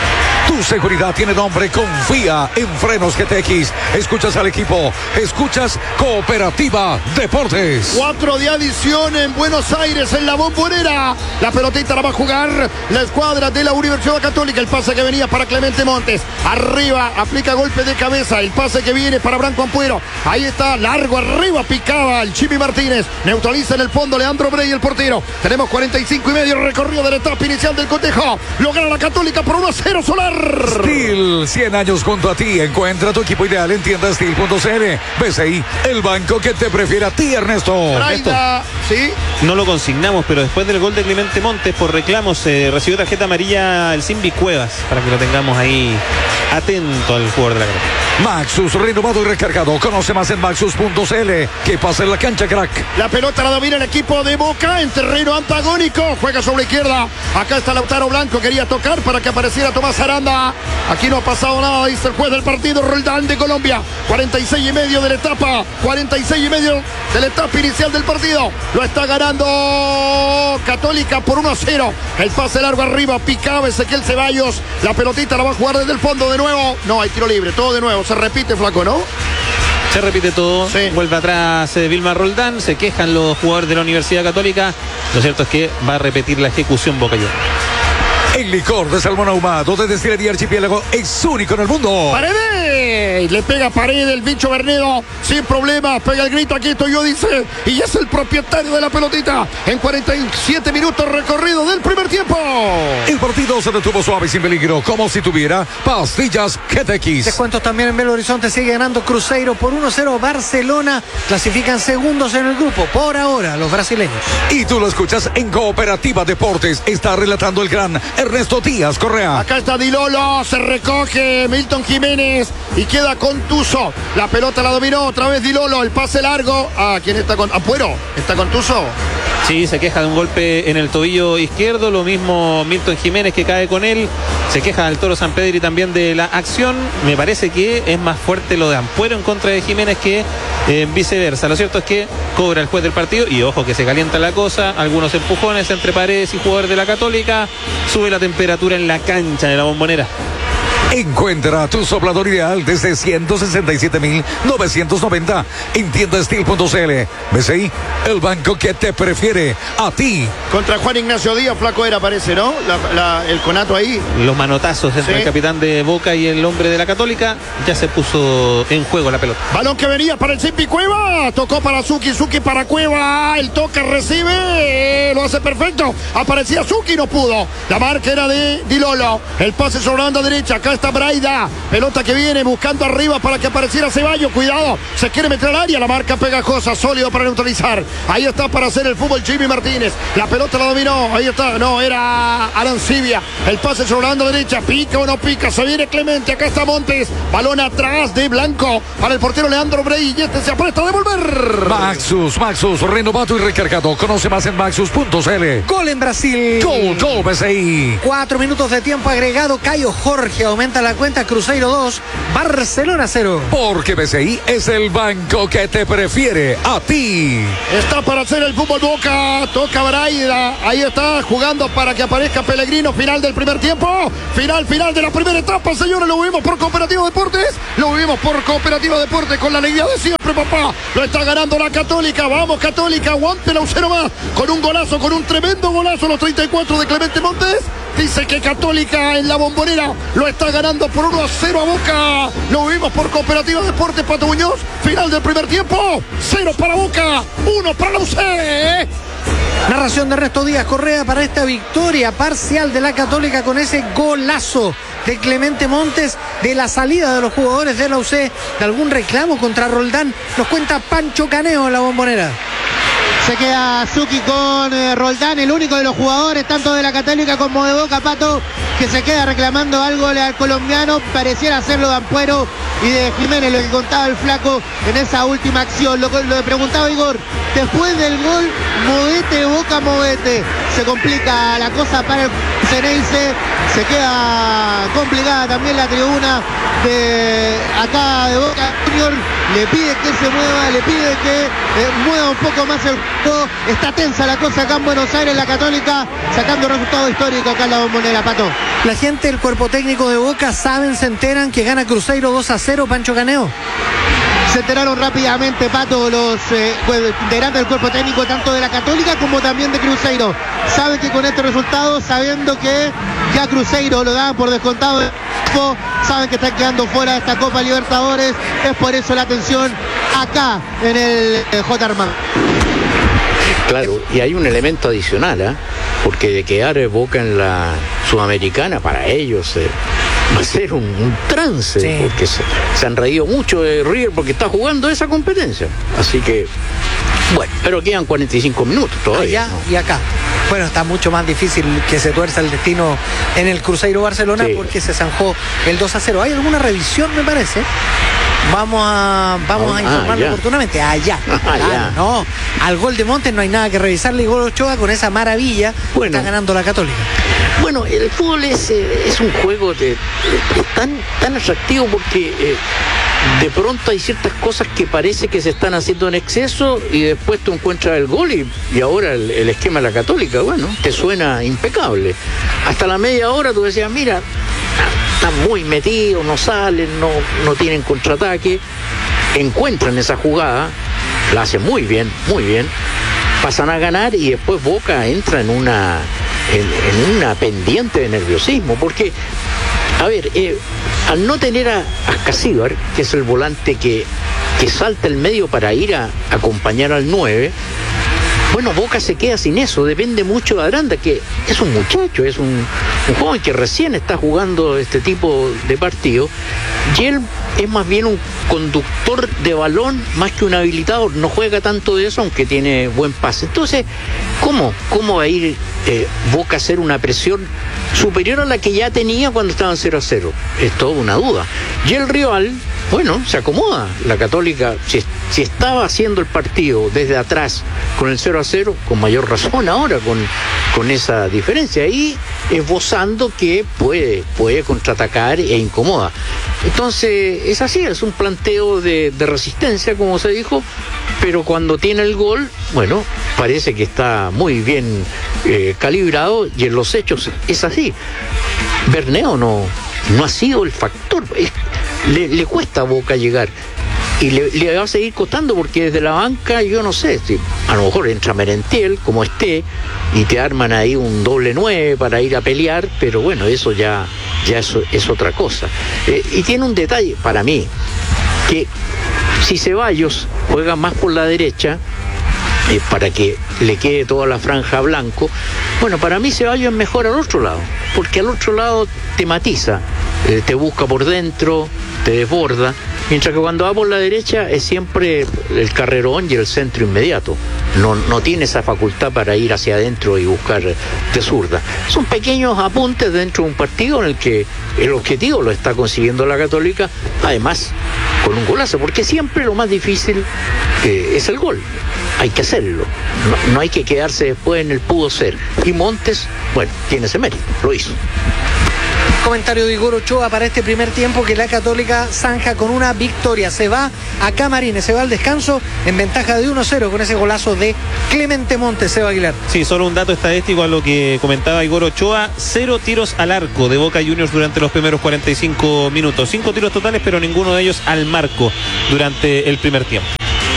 Tu seguridad tiene nombre, confía en Frenos G T X. Escuchas al equipo, escuchas Cooperativa Deportes. Cuatro de adición en Buenos Aires, en la Bombonera. La pelotita la va a jugar la escuadra de la Universidad Católica. El pase que venía para Clemente Montes. Arriba, aplica golpe de cabeza. El pase que viene para Branco Ampuero. Ahí está, largo arriba, picaba el Chimi Martínez. Neutraliza en el fondo Leandro Brey, el portero. Tenemos cuarenta y cinco y medio recorrido de la etapa inicial del cotejo. Lo gana la Católica por uno a cero, Solar. Steel, cien años junto a ti. Encuentra tu equipo ideal en tiendas steel punto c l. B C I, el banco que te prefiere a ti, Ernesto. Braida, sí. No lo consignamos, pero después del gol de Clemente Montes por reclamos eh, recibió tarjeta amarilla el Simbi Cuevas, para que lo tengamos ahí atento al jugador de la Católica. Maxus, renovado y recargado. Conoce más en maxus punto c l. Que pasa en la cancha, crack. La pelota la domina el equipo de Boca en terreno antagónico. Juega sobre la izquierda. Acá está Lautaro Blanco. Quería tocar para que apareciera Tomás Aranda. Aquí no ha pasado nada, dice el juez del partido, Roldán de Colombia. cuarenta y seis y medio de la etapa. cuarenta y seis y medio de la etapa inicial del partido. Lo está ganando Católica por uno a cero. El pase largo arriba, picaba Ezequiel Ceballos. La pelotita la va a jugar desde el fondo de nuevo. No, hay tiro libre, todo de nuevo. Se repite, flaco, ¿no? Se repite todo, sí. Vuelve atrás eh, Vilma Roldán, se quejan los jugadores de la Universidad Católica. Lo cierto es que va a repetir la ejecución Boca Juniors. El licor de salmón ahumado de Destilería Archipiélago es único en el mundo. ¡Paredes! Paredes. Le pega Paredes, el bicho Bernedo, sin problemas, pega el grito, aquí estoy yo, dice, y es el propietario de la pelotita en cuarenta y siete minutos recorrido del primer tiempo. El partido se detuvo suave y sin peligro, como si tuviera pastillas Q T X. Descuentos también en Belo Horizonte, sigue ganando Cruzeiro por uno cero. Barcelona clasifican segundos en el grupo, por ahora, los brasileños. Y tú lo escuchas en Cooperativa Deportes, está relatando el gran Ernesto Díaz Correa. Acá está Di Lolo, se recoge Milton Jiménez y queda contuso. La pelota la dominó otra vez Di Lolo, el pase largo. Ah, ¿quién está con Ampuero? ¿Está contuso? Sí, se queja de un golpe en el tobillo izquierdo, lo mismo Milton Jiménez que cae con él, se queja del Toro Sampedri también de la acción. Me parece que es más fuerte lo de Ampuero en contra de Jiménez que eh, viceversa. Lo cierto es que cobra el juez del partido y ojo que se calienta la cosa, algunos empujones entre Paredes y jugadores de la Católica, sube la temperatura en la cancha de la Bombonera. Encuentra tu soplador ideal desde ciento sesenta y siete mil novecientos noventa en tienda steel punto c l. B C I, el banco que te prefiere a ti. Contra Juan Ignacio Díaz, flaco era, parece, ¿no? La, la, el conato ahí. Los manotazos entre Sí. el capitán de Boca y el hombre de la Católica, ya se puso en juego la pelota. Balón que venía para el Simpi Cueva, tocó para Zuki, Zuki para Cueva, el toque recibe, lo hace perfecto, aparecía Zuki, no pudo, la marca era de Di Lolo, el pase sobre la banda derecha, acá está Braida, pelota que viene buscando arriba para que apareciera Ceballos, cuidado, se quiere meter al área, la marca pegajosa, sólido para neutralizar, ahí está para hacer el fútbol Jimmy Martínez, la pelota la dominó, ahí está, no, era Arancibia, el pase sobre la banda derecha, pica o no pica, se viene Clemente, acá está Montes, balón atrás de Blanco, para el portero Leandro Brey, y este se apresta a devolver. Maxus, Maxus, renovado y recargado, conoce más en maxus punto c l. Gol en Brasil. Gol, gol, B C I. Cuatro minutos de tiempo agregado. Caio Jorge aumenta la cuenta. Cruzeiro dos, Barcelona cero. Porque B C I es el banco que te prefiere a ti. Está para hacer el fútbol Boca, toca Braida, ahí está jugando para que aparezca Pellegrino, final del primer tiempo, final, final de la primera etapa, señores, lo vivimos por Cooperativa Deportes, lo vivimos por Cooperativa Deportes con la alegría de siempre, papá, lo está ganando la Católica, vamos Católica, aguante la cero más, con un golazo, con un tremendo golazo, los treinta y cuatro de Clemente Montes, dice que Católica en la Bombonera lo está ganando por uno a cero a Boca, lo vivimos por Cooperativa Deportes, Pato Muñoz, final del primer tiempo, cero para Boca, uno para la U C. Narración de Ernesto Díaz Correa para esta victoria parcial de la Católica con ese golazo de Clemente Montes, de la salida de los jugadores de la U C, de algún reclamo contra Roldán. Nos cuenta Pancho Caneo en la Bombonera. Se queda Zuki con eh, Roldán, el único de los jugadores, tanto de la Católica como de Boca, Pato, que se queda reclamando algo al colombiano. Pareciera hacerlo de Ampuero y de Jiménez, lo que contaba el flaco en esa última acción. Lo, lo preguntaba Igor, después del gol, movete, Boca, movete. Se complica la cosa para el Ceneice, se queda complicada también la tribuna de acá de Boca Junior. Le pide que se mueva, le pide que eh, mueva un poco más el juego. Está tensa la cosa acá en Buenos Aires, la Católica sacando resultado histórico acá en la Bombonera, Pato. La gente del cuerpo técnico de Boca saben, se enteran que gana Cruzeiro dos a cero, Pancho Caneo. Se enteraron rápidamente, Pato, los eh, integrantes del cuerpo técnico tanto de la Católica como también de Cruzeiro. Saben que con este resultado, sabiendo que ya Cruzeiro lo daban por descontado, saben que están quedando fuera de esta Copa Libertadores. Es por eso la atención acá en el eh, J. Armán. Claro, y hay un elemento adicional, ¿eh? Porque de quedar Boca en la Sudamericana, para ellos eh, va a ser un, un trance, sí. Porque se, se han reído mucho de River porque está jugando esa competencia. Así que, bueno, pero quedan cuarenta y cinco minutos todavía. Allá ¿no? y acá. Bueno, está mucho más difícil que se tuerza el destino en el Cruzeiro Barcelona, sí, porque se zanjó el dos a cero. ¿Hay alguna revisión, me parece? Vamos a vamos ah, a informarlo ah, oportunamente. Allá. Ah, claro, ya. No, al gol de Montes no hay nada que revisarle. Igor Ochoa con esa maravilla, bueno, está ganando la Católica. Bueno, el fútbol es, es un juego de, de, de tan, tan atractivo porque eh, de pronto hay ciertas cosas que parece que se están haciendo en exceso y después tú encuentras el gol y, y ahora el, el esquema de la Católica, bueno, te suena impecable. Hasta la media hora tú decías, mira, están muy metidos, no salen, no, no tienen contraataque, encuentran esa jugada, la hacen muy bien, muy bien, pasan a ganar y después Boca entra en una, en, en una pendiente de nerviosismo, porque A ver, eh, al no tener a Ascasíbar, que es el volante que, que salta el medio para ir a acompañar al nueve, bueno, Boca se queda sin eso, depende mucho de Aranda, que es un muchacho, es un, un joven que recién está jugando este tipo de partido, y él es más bien un conductor de balón más que un habilitador, no juega tanto de eso, aunque tiene buen pase. Entonces, ¿cómo, cómo va a ir eh, Boca a hacer una presión superior a la que ya tenía cuando estaban cero a cero? Es toda una duda. Y el rival, bueno, se acomoda. La Católica, si, si estaba haciendo el partido desde atrás con el cero a cero, con mayor razón ahora con, con esa diferencia, y esbozando que puede, puede contraatacar e incomoda. Entonces, es así, es un planteo de, de resistencia, como se dijo, pero cuando tiene el gol, bueno, parece que está muy bien eh, calibrado, y en los hechos es así. Berneo no, no ha sido el factor, es, le, le cuesta a Boca llegar. Y le, le va a seguir costando, porque desde la banca, yo no sé, si a lo mejor entra Merentiel, como esté, y te arman ahí un doble nueve para ir a pelear, pero bueno, eso ya, ya es, es otra cosa. Eh, y tiene un detalle, para mí, que si Ceballos juega más por la derecha, eh, para que le quede toda la franja a Blanco, bueno, para mí Ceballos es mejor al otro lado, porque al otro lado te matiza, eh, te busca por dentro, te desborda, mientras que cuando va por la derecha es siempre el carrerón y el centro inmediato. No, no tiene esa facultad para ir hacia adentro y buscar de zurda. Son pequeños apuntes dentro de un partido en el que el objetivo lo está consiguiendo la Católica, además con un golazo, porque siempre lo más difícil eh, es el gol. Hay que hacerlo, no, no hay que quedarse después en el pudo ser. Y Montes, bueno, tiene ese mérito, lo hizo. Comentario de Igor Ochoa para este primer tiempo, que la Católica zanja con una victoria. Se va a Camarines, se va al descanso en ventaja de uno cero con ese golazo de Clemente Montes. Seba Aguilar. Sí, solo un dato estadístico a lo que comentaba Igor Ochoa: cero tiros al arco de Boca Juniors durante los primeros cuarenta y cinco minutos. Cinco tiros totales, pero ninguno de ellos al marco durante el primer tiempo.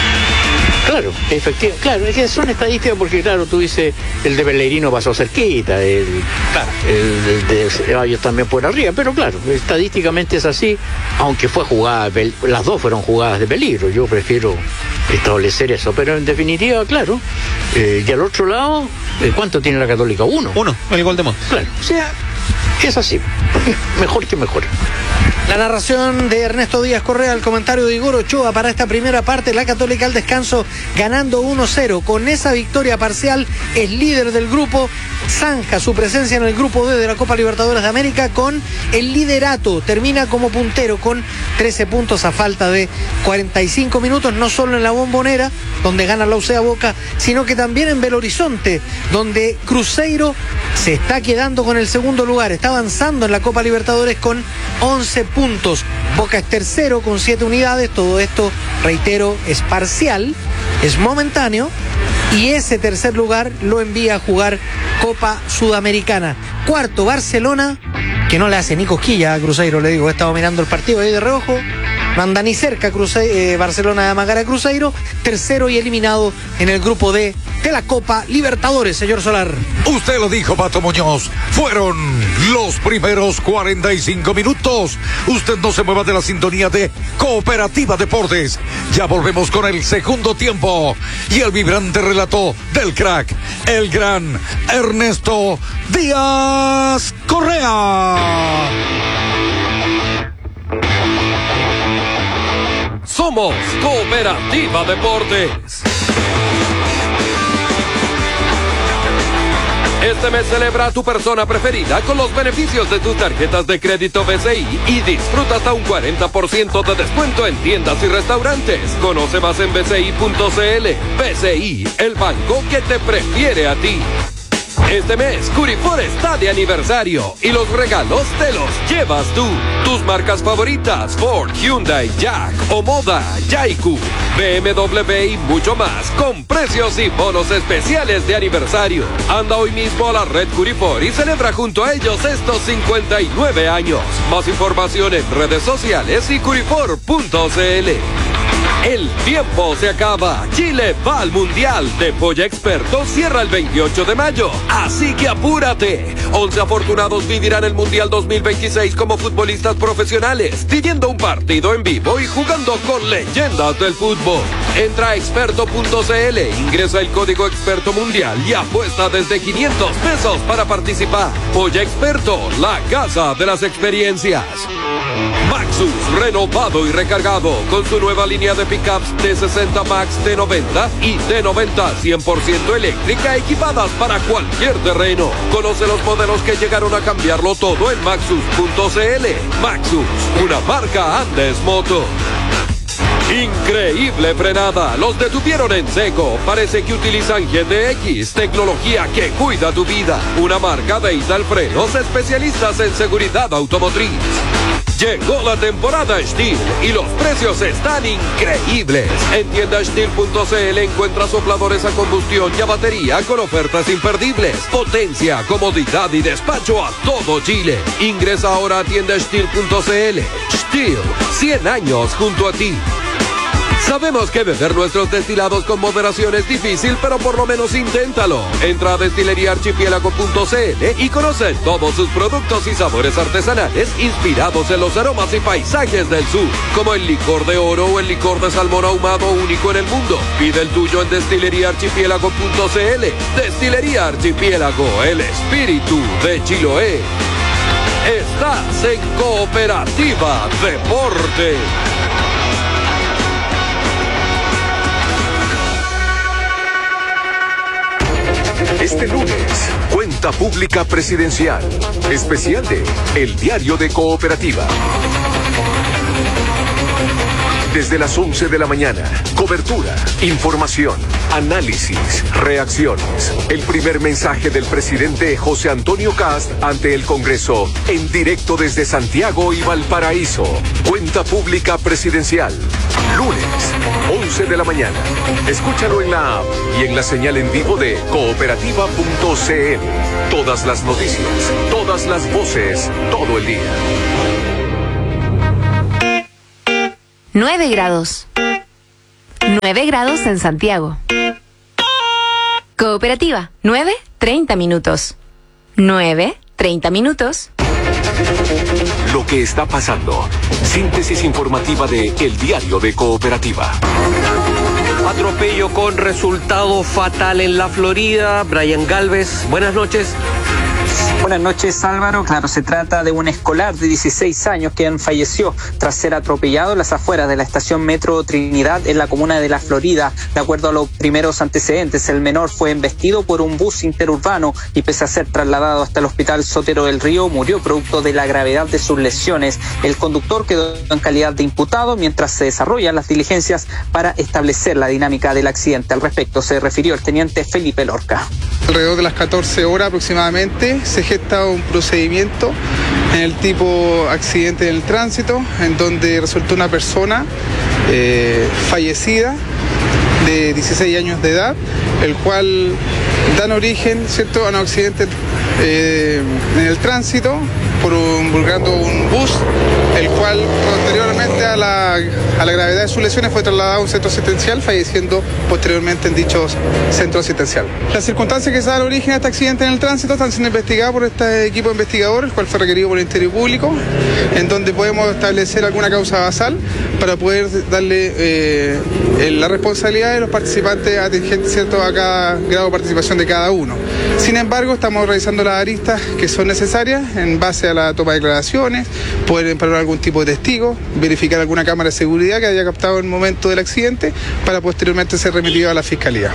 Claro, efectivamente, claro, es que son estadísticas, porque claro, tú dices, el de Pellegrino pasó cerquita, el, claro, el, el de Ceballos también por arriba, pero claro, estadísticamente es así, aunque fue jugada, las dos fueron jugadas de peligro, yo prefiero establecer eso, pero en definitiva, claro, eh, y al otro lado, ¿cuánto tiene la Católica? Uno. Uno, el gol de Montes. Claro, o sea, es así, mejor que mejor. La narración de Ernesto Díaz Correa, el comentario de Igor Ochoa para esta primera parte. La Católica al descanso ganando uno cero. Con esa victoria parcial es líder del grupo, zanja su presencia en el grupo D de la Copa Libertadores de América con el liderato. Termina como puntero con trece puntos a falta de cuarenta y cinco minutos, no solo en la Bombonera, donde gana la U C A Boca, sino que también en Belo Horizonte, donde Cruzeiro se está quedando con el segundo lugar, está avanzando en la Copa Libertadores con once puntos. Boca es tercero con siete unidades. Todo esto, reitero, es parcial, es momentáneo, y ese tercer lugar lo envía a jugar Copa Sudamericana. Cuarto, Barcelona, que no le hace ni cosquilla a Cruzeiro, le digo, he estado mirando el partido ahí de reojo, no anda ni cerca Cruze- eh, Barcelona de amagar a Cruzeiro. Tercero y eliminado en el grupo D de la Copa Libertadores, señor Solar. Usted lo dijo, Pato Muñoz. Fueron los primeros cuarenta y cinco minutos. Usted no se mueva de la sintonía de Cooperativa Deportes. Ya volvemos con el segundo tiempo y el vibrante relato del crack, el gran Ernesto Díaz Correa. Somos Cooperativa Deportes. Este mes celebra a tu persona preferida con los beneficios de tus tarjetas de crédito B C I y disfruta hasta un cuarenta por ciento de descuento en tiendas y restaurantes. Conoce más en b c i punto c l. B C I, el banco que te prefiere a ti. Este mes, Curifor está de aniversario y los regalos te los llevas tú. Tus marcas favoritas, Ford, Hyundai, Jack, Omoda, Yaiku, B M W y mucho más, con precios y bonos especiales de aniversario. Anda hoy mismo a la red Curifor y celebra junto a ellos estos cincuenta y nueve años. Más información en redes sociales y curifor punto c l. El tiempo se acaba. Chile va al Mundial de Polla Experto. Cierra el veintiocho de mayo. Así que apúrate. once afortunados vivirán el Mundial dos mil veintiséis como futbolistas profesionales, viviendo un partido en vivo y jugando con leyendas del fútbol. Entra a experto punto c l, ingresa el código Experto Mundial y apuesta desde quinientos pesos para participar. Polla Experto, la casa de las experiencias. Maxus, renovado y recargado con su nueva línea de pickups T sesenta Max, T noventa y T noventa cien por ciento eléctrica, equipadas para cualquier terreno. Conoce los modelos que llegaron a cambiarlo todo en maxus punto c l. Maxus, una marca Andes Moto. Increíble frenada, los detuvieron en seco. Parece que utilizan G D X, tecnología que cuida tu vida. Una marca de Ital Frenos, especialistas en seguridad automotriz. Llegó la temporada Stihl y los precios están increíbles. En tienda stihl punto c l encuentra sopladores a combustión y a batería con ofertas imperdibles. Potencia, comodidad y despacho a todo Chile. Ingresa ahora a tienda stihl punto c l. Stihl, cien años junto a ti. Sabemos que beber nuestros destilados con moderación es difícil, pero por lo menos inténtalo. Entra a destilería archipiélago punto c l y conoce todos sus productos y sabores artesanales inspirados en los aromas y paisajes del sur, como el licor de oro o el licor de salmón ahumado único en el mundo. Pide el tuyo en destilería archipiélago punto c l. Destilería Archipiélago, el espíritu de Chiloé. Estás en Cooperativa Deporte. Este lunes, Cuenta Pública Presidencial, especial de El Diario de Cooperativa. Desde las once de la mañana, cobertura, información, análisis, reacciones. El primer mensaje del presidente José Antonio Kast ante el Congreso, en directo desde Santiago y Valparaíso. Cuenta Pública Presidencial, lunes, once de la mañana. Escúchalo en la app y en la señal en vivo de cooperativa punto c l. Todas las noticias, todas las voces, todo el día. nueve grados. nueve grados en Santiago. Cooperativa, nueve, treinta minutos. nueve, treinta minutos. Lo que está pasando. Síntesis informativa de El Diario de Cooperativa. Atropello con resultado fatal en la Florida. Brian Galvez, buenas noches. Buenas noches, Álvaro. Claro, se trata de un escolar de dieciséis años que falleció tras ser atropellado en las afueras de la estación Metro Trinidad en la comuna de La Florida. De acuerdo a los primeros antecedentes, el menor fue embestido por un bus interurbano y pese a ser trasladado hasta el hospital Sotero del Río, murió producto de la gravedad de sus lesiones. El conductor quedó en calidad de imputado mientras se desarrollan las diligencias para establecer la dinámica del accidente. Al respecto se refirió el teniente Felipe Lorca. Alrededor de las catorce horas aproximadamente se gesta un procedimiento en el tipo accidente en el tránsito, en donde resultó una persona eh, fallecida de dieciséis años de edad, el cual dan origen, ¿cierto?, a un accidente eh, en el tránsito por un, vulgando un bus, el cual posteriormente a la, a la gravedad de sus lesiones fue trasladado a un centro asistencial, falleciendo posteriormente en dicho centro asistencial. Las circunstancias que se dan origen a este accidente en el tránsito están siendo investigadas por este equipo investigador, el cual fue requerido por el Ministerio Público, en donde podemos establecer alguna causa basal para poder darle eh, la responsabilidad de los participantes atingentes, ¿cierto?, a cada grado de participación de cada uno. Sin embargo, estamos realizando las aristas que son necesarias en base a la toma de declaraciones, poder emparar algún tipo de testigo, verificar alguna cámara de seguridad que haya captado el momento del accidente para posteriormente ser remitido a la Fiscalía.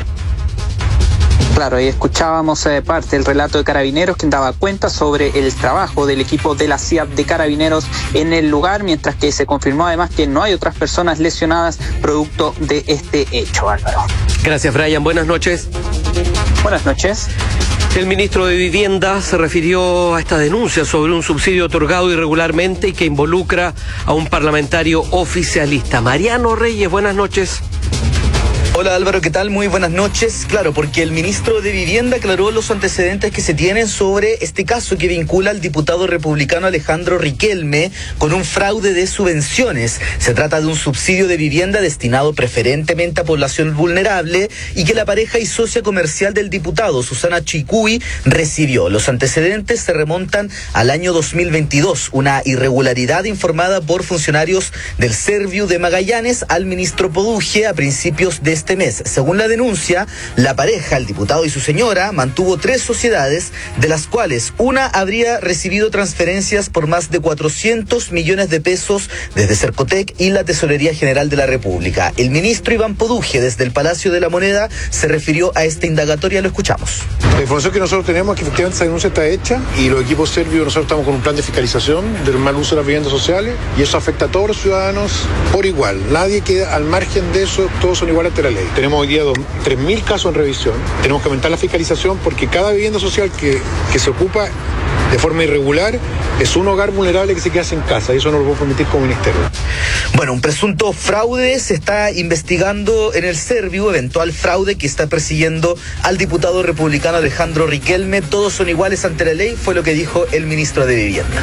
Claro, y escuchábamos eh, parte del relato de Carabineros, quien daba cuenta sobre el trabajo del equipo de la C I A P de Carabineros en el lugar, mientras que se confirmó además que no hay otras personas lesionadas producto de este hecho, Álvaro. Gracias, Brian. Buenas noches. Buenas noches. El ministro de Vivienda se refirió a esta denuncia sobre un subsidio otorgado irregularmente y que involucra a un parlamentario oficialista. Mariano Reyes, buenas noches. Hola Álvaro, ¿qué tal? Muy buenas noches. Claro, porque el ministro de Vivienda aclaró los antecedentes que se tienen sobre este caso que vincula al diputado republicano Alejandro Riquelme con un fraude de subvenciones. Se trata de un subsidio de vivienda destinado preferentemente a población vulnerable y que la pareja y socia comercial del diputado, Susana Chicuy, recibió. Los antecedentes se remontan al año dos mil veintidós, una irregularidad informada por funcionarios del Serviu de Magallanes al ministro Poduje a principios de este mes. Según la denuncia, la pareja, el diputado y su señora, mantuvo tres sociedades, de las cuales una habría recibido transferencias por más de cuatrocientos millones de pesos desde Cercotec y la Tesorería General de la República. El ministro Iván Poduje, desde el Palacio de la Moneda, se refirió a esta indagatoria. Lo escuchamos. La información que nosotros tenemos es que efectivamente esa denuncia está hecha y los equipos serbios, nosotros estamos con un plan de fiscalización del mal uso de las viviendas sociales y eso afecta a todos los ciudadanos por igual. Nadie queda al margen de eso, todos son iguales ante la ley. Tenemos hoy día tres mil casos en revisión. Tenemos que aumentar la fiscalización porque cada vivienda social que, que se ocupa de forma irregular es un hogar vulnerable que se queda sin casa y eso no lo puedo permitir como ministerio. Bueno, un presunto fraude se está investigando en el Serviu, eventual fraude que está persiguiendo al diputado republicano Alejandro Riquelme. Todos son iguales ante la ley, fue lo que dijo el ministro de Vivienda.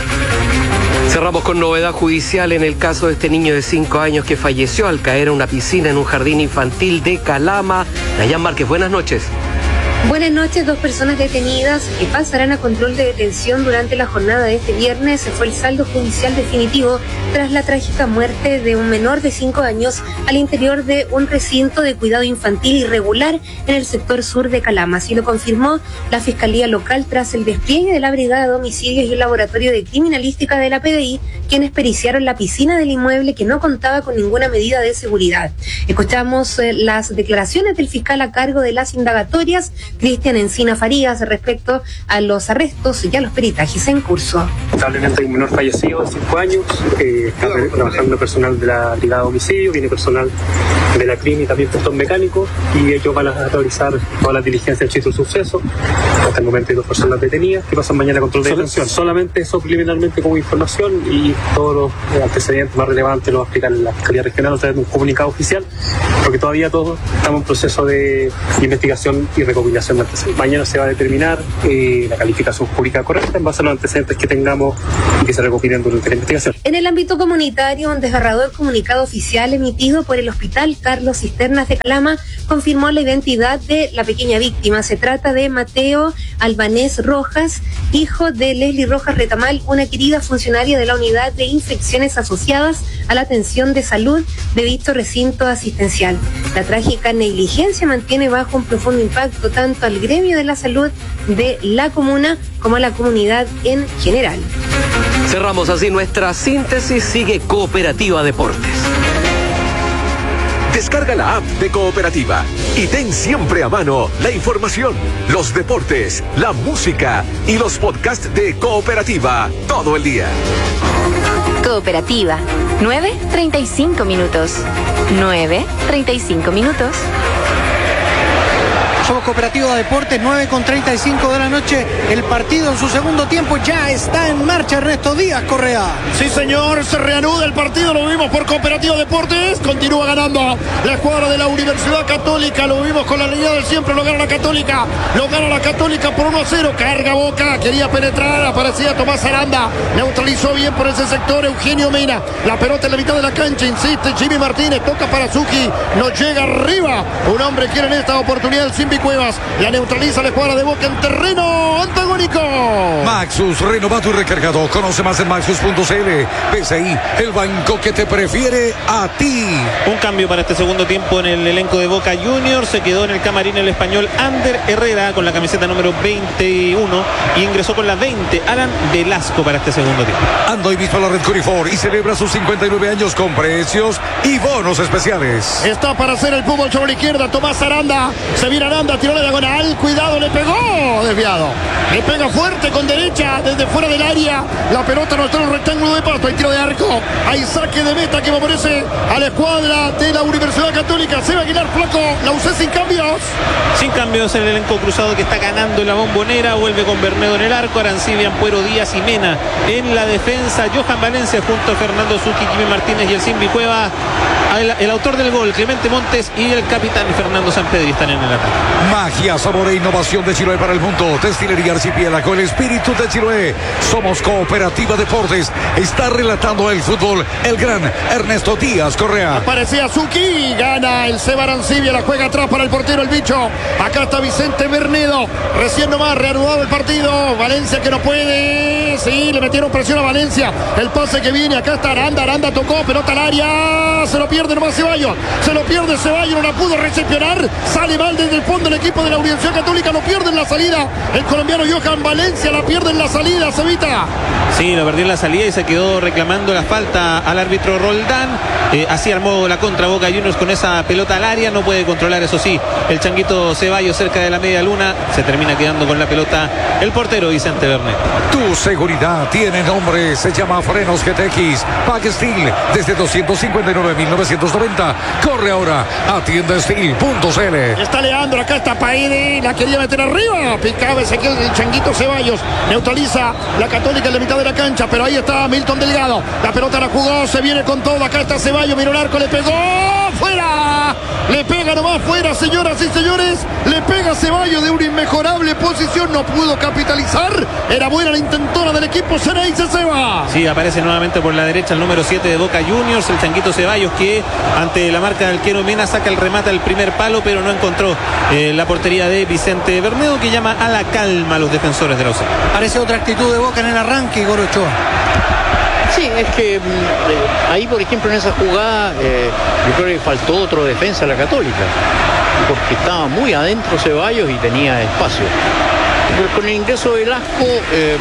Cerramos con novedad judicial en el caso de este niño de cinco años que falleció al caer a una piscina en un jardín infantil de Calama. Dayan Márquez, buenas noches. Buenas noches. Dos personas detenidas que pasarán a control de detención durante la jornada de este viernes. Fue el saldo judicial definitivo tras la trágica muerte de un menor de cinco años al interior de un recinto de cuidado infantil irregular en el sector sur de Calama. Así lo confirmó la Fiscalía Local tras el despliegue de la Brigada de Homicidios y el Laboratorio de Criminalística de la P D I, quienes periciaron la piscina del inmueble que no contaba con ninguna medida de seguridad. Escuchamos eh, las declaraciones del fiscal a cargo de las indagatorias, Cristian Encina Farías, respecto a los arrestos y a los peritajes en curso. Lamentablemente hay un menor fallecido de cinco años, eh, está trabajando personal de la Brigada de Homicidio, viene personal de la clínica, también puntos mecánicos, y ellos van a realizar todas las diligencias del sitio del suceso. Hasta el momento hay dos personas detenidas que pasan mañana a control de detención. Solamente eso preliminarmente como información y todos los antecedentes más relevantes los aplican la Fiscalía Regional a través de un comunicado oficial, porque todavía todos estamos en proceso de investigación y recopilación. Mañana se va a determinar eh, la calificación jurídica correcta en base a los antecedentes que tengamos y que se recopilen durante la investigación. En el ámbito comunitario, un desgarrador comunicado oficial emitido por el Hospital Carlos Cisternas de Calama confirmó la identidad de la pequeña víctima. Se trata de Mateo Albanés Rojas, hijo de Leslie Rojas Retamal, una querida funcionaria de la unidad de infecciones asociadas a la atención de salud de dicho recinto asistencial. La trágica negligencia mantiene bajo un profundo impacto tanto al gremio de la salud de la comuna como a la comunidad en general. Cerramos así nuestra síntesis. Sigue Cooperativa Deportes. Descarga la app de Cooperativa y ten siempre a mano la información, los deportes, la música y los podcasts de Cooperativa todo el día. Cooperativa, nueve treinta y cinco minutos. nueve treinta y cinco minutos. Somos Cooperativa Deportes, nueve con treinta y cinco de la noche. El partido en su segundo tiempo ya está en marcha. Ernesto Díaz Correa. Sí, señor, se reanuda el partido. Lo vimos por Cooperativa Deportes. Continúa ganando la escuadra de la Universidad Católica. Lo vimos con la línea del siempre. Lo gana la Católica. Lo gana la Católica por uno a cero. Carga Boca. Quería penetrar. Aparecía Tomás Aranda. Neutralizó bien por ese sector Eugenio Mena. La pelota en la mitad de la cancha. Insiste Jimmy Martínez. Toca para Zucchi. No llega arriba. Un hombre quiere en esta oportunidad el Simbi Cuevas. La neutraliza la escuadra de Boca en terreno antagónico. Maxus, renovado y recargado. Conoce más en maxus punto c l. B C I, el banco que te prefiere a ti. Un cambio para este segundo tiempo en el elenco de Boca Juniors. Se quedó en el camarín el español Ander Herrera con la camiseta número veintiuno y ingresó con la veinte Alan Velasco para este segundo tiempo. Anda hoy mismo a la red Corifor y celebra sus cincuenta y nueve años con precios y bonos especiales. Está para hacer el fútbol sobre la izquierda. Tomás Aranda. Se viene Aranda, tiró la diagonal. Cuidado, le pegó. Desviado. Le pega fuerte con derecha desde fuera del área. La pelota no está en el rectángulo de pasto. Hay tiro de arco. Hay saque de meta que favorece a la escuadra de la Universidad Católica. Se va a Aguilar Flaco. La U C sin cambios. Sin cambios el elenco cruzado que está ganando en la Bombonera. Vuelve con Bernedo en el arco. Arancibia, Ampuero, Díaz y Mena en la defensa. Johan Valencia junto a Fernando Zucchi, Jimmy Martínez y el Simbi Cueva. El, el autor del gol, Clemente Montes, y el capitán Fernando Sampedri están en el ataque. Magia, sabor e innovación de Chiloé para el mundo. Destilería Arcipiélago, el espíritu de Chiloé. Somos Cooperativa Deportes. Está relatando el fútbol el gran Ernesto Díaz Correa. Aparecía Suki, gana el Seba Arancibia, la juega atrás para el portero el bicho. Acá está Vicente Bernedo, recién nomás reanudado el partido. Valencia que no puede, sí, le metieron presión a Valencia. El pase que viene, acá está Aranda, Aranda tocó, pelota al área, se lo pierde nomás Ceballos, se lo pierde Ceballos, no la pudo recepcionar, sale mal desde el fondo el equipo de la Universidad Católica, lo pierde en la salida. El colombiano Johan Valencia la pierde en la salida, Cevita. Sí, lo perdió en la salida y se quedó reclamando la falta al árbitro Roldán. Eh, así armó la contra Boca Juniors con esa pelota al área. No puede controlar, eso sí, el changuito Ceballos cerca de la media luna. Se termina quedando con la pelota el portero Vicente Bernet. Tu seguridad tiene nombre, se llama Frenos G T X. Pack Steel desde doscientos cincuenta y nueve mil novecientos noventa. Corre ahora a tienda steel punto c l. Está Leandro, acá está Paide, la quería meter arriba. Picaba Ezequiel, el changuito Ceballos. Neutraliza la Católica en la mitad de la cancha, pero ahí está Milton Delgado. La pelota la jugó, se viene con todo. Acá está Ceballos, miró el arco, le pegó. ¡Fuera! Le pega nomás fuera, señoras y señores. Le pega Ceballos de una inmejorable posición. No pudo capitalizar. Era buena la intentona del equipo. Ceneice Seba. Sí, aparece nuevamente por la derecha el número siete de Boca Juniors, el changuito Ceballos, que ante la marca del Quero Mena saca el remate al primer palo, pero no encontró eh, la portería de Vicente Bernedo, que llama a la calma a los defensores de la U C. Parece otra actitud de Boca en el arranque, Igor Ochoa. Sí, es que eh, ahí, por ejemplo, en esa jugada, eh, yo creo que faltó otro defensa a la Católica, porque estaba muy adentro Ceballos y tenía espacio. Pero con el ingreso de Velasco, eh,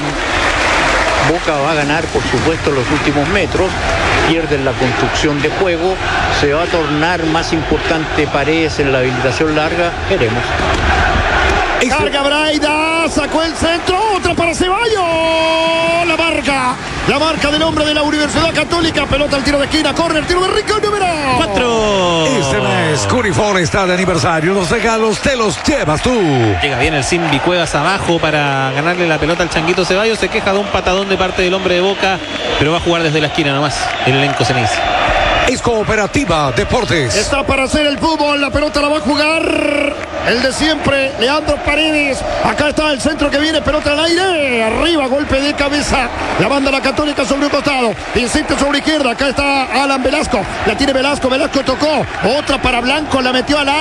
Boca va a ganar, por supuesto, los últimos metros, pierden la construcción de juego, se va a tornar más importante Paredes en la habilitación larga, veremos. Carga Braida, sacó el centro, otra para Ceballos. La marca, la marca del hombre de la Universidad Católica. Pelota al tiro de esquina, corre el tiro de Rico, número cuatro. Este mes, Curifor está de aniversario. Los regalos te los llevas tú. Llega bien el Simbi Cuevas abajo para ganarle la pelota al changuito Ceballos. Se queja de un patadón de parte del hombre de Boca, pero va a jugar desde la esquina nomás el elenco Ceneice. Es Cooperativa Deportes. Está para hacer el fútbol, la pelota la va a jugar el de siempre, Leandro Paredes. Acá está el centro que viene, pelota al aire, arriba, golpe de cabeza, la banda la Católica sobre un costado, insiste sobre izquierda, acá está Alan Velasco, la tiene Velasco, Velasco tocó, otra para Blanco, la metió al área.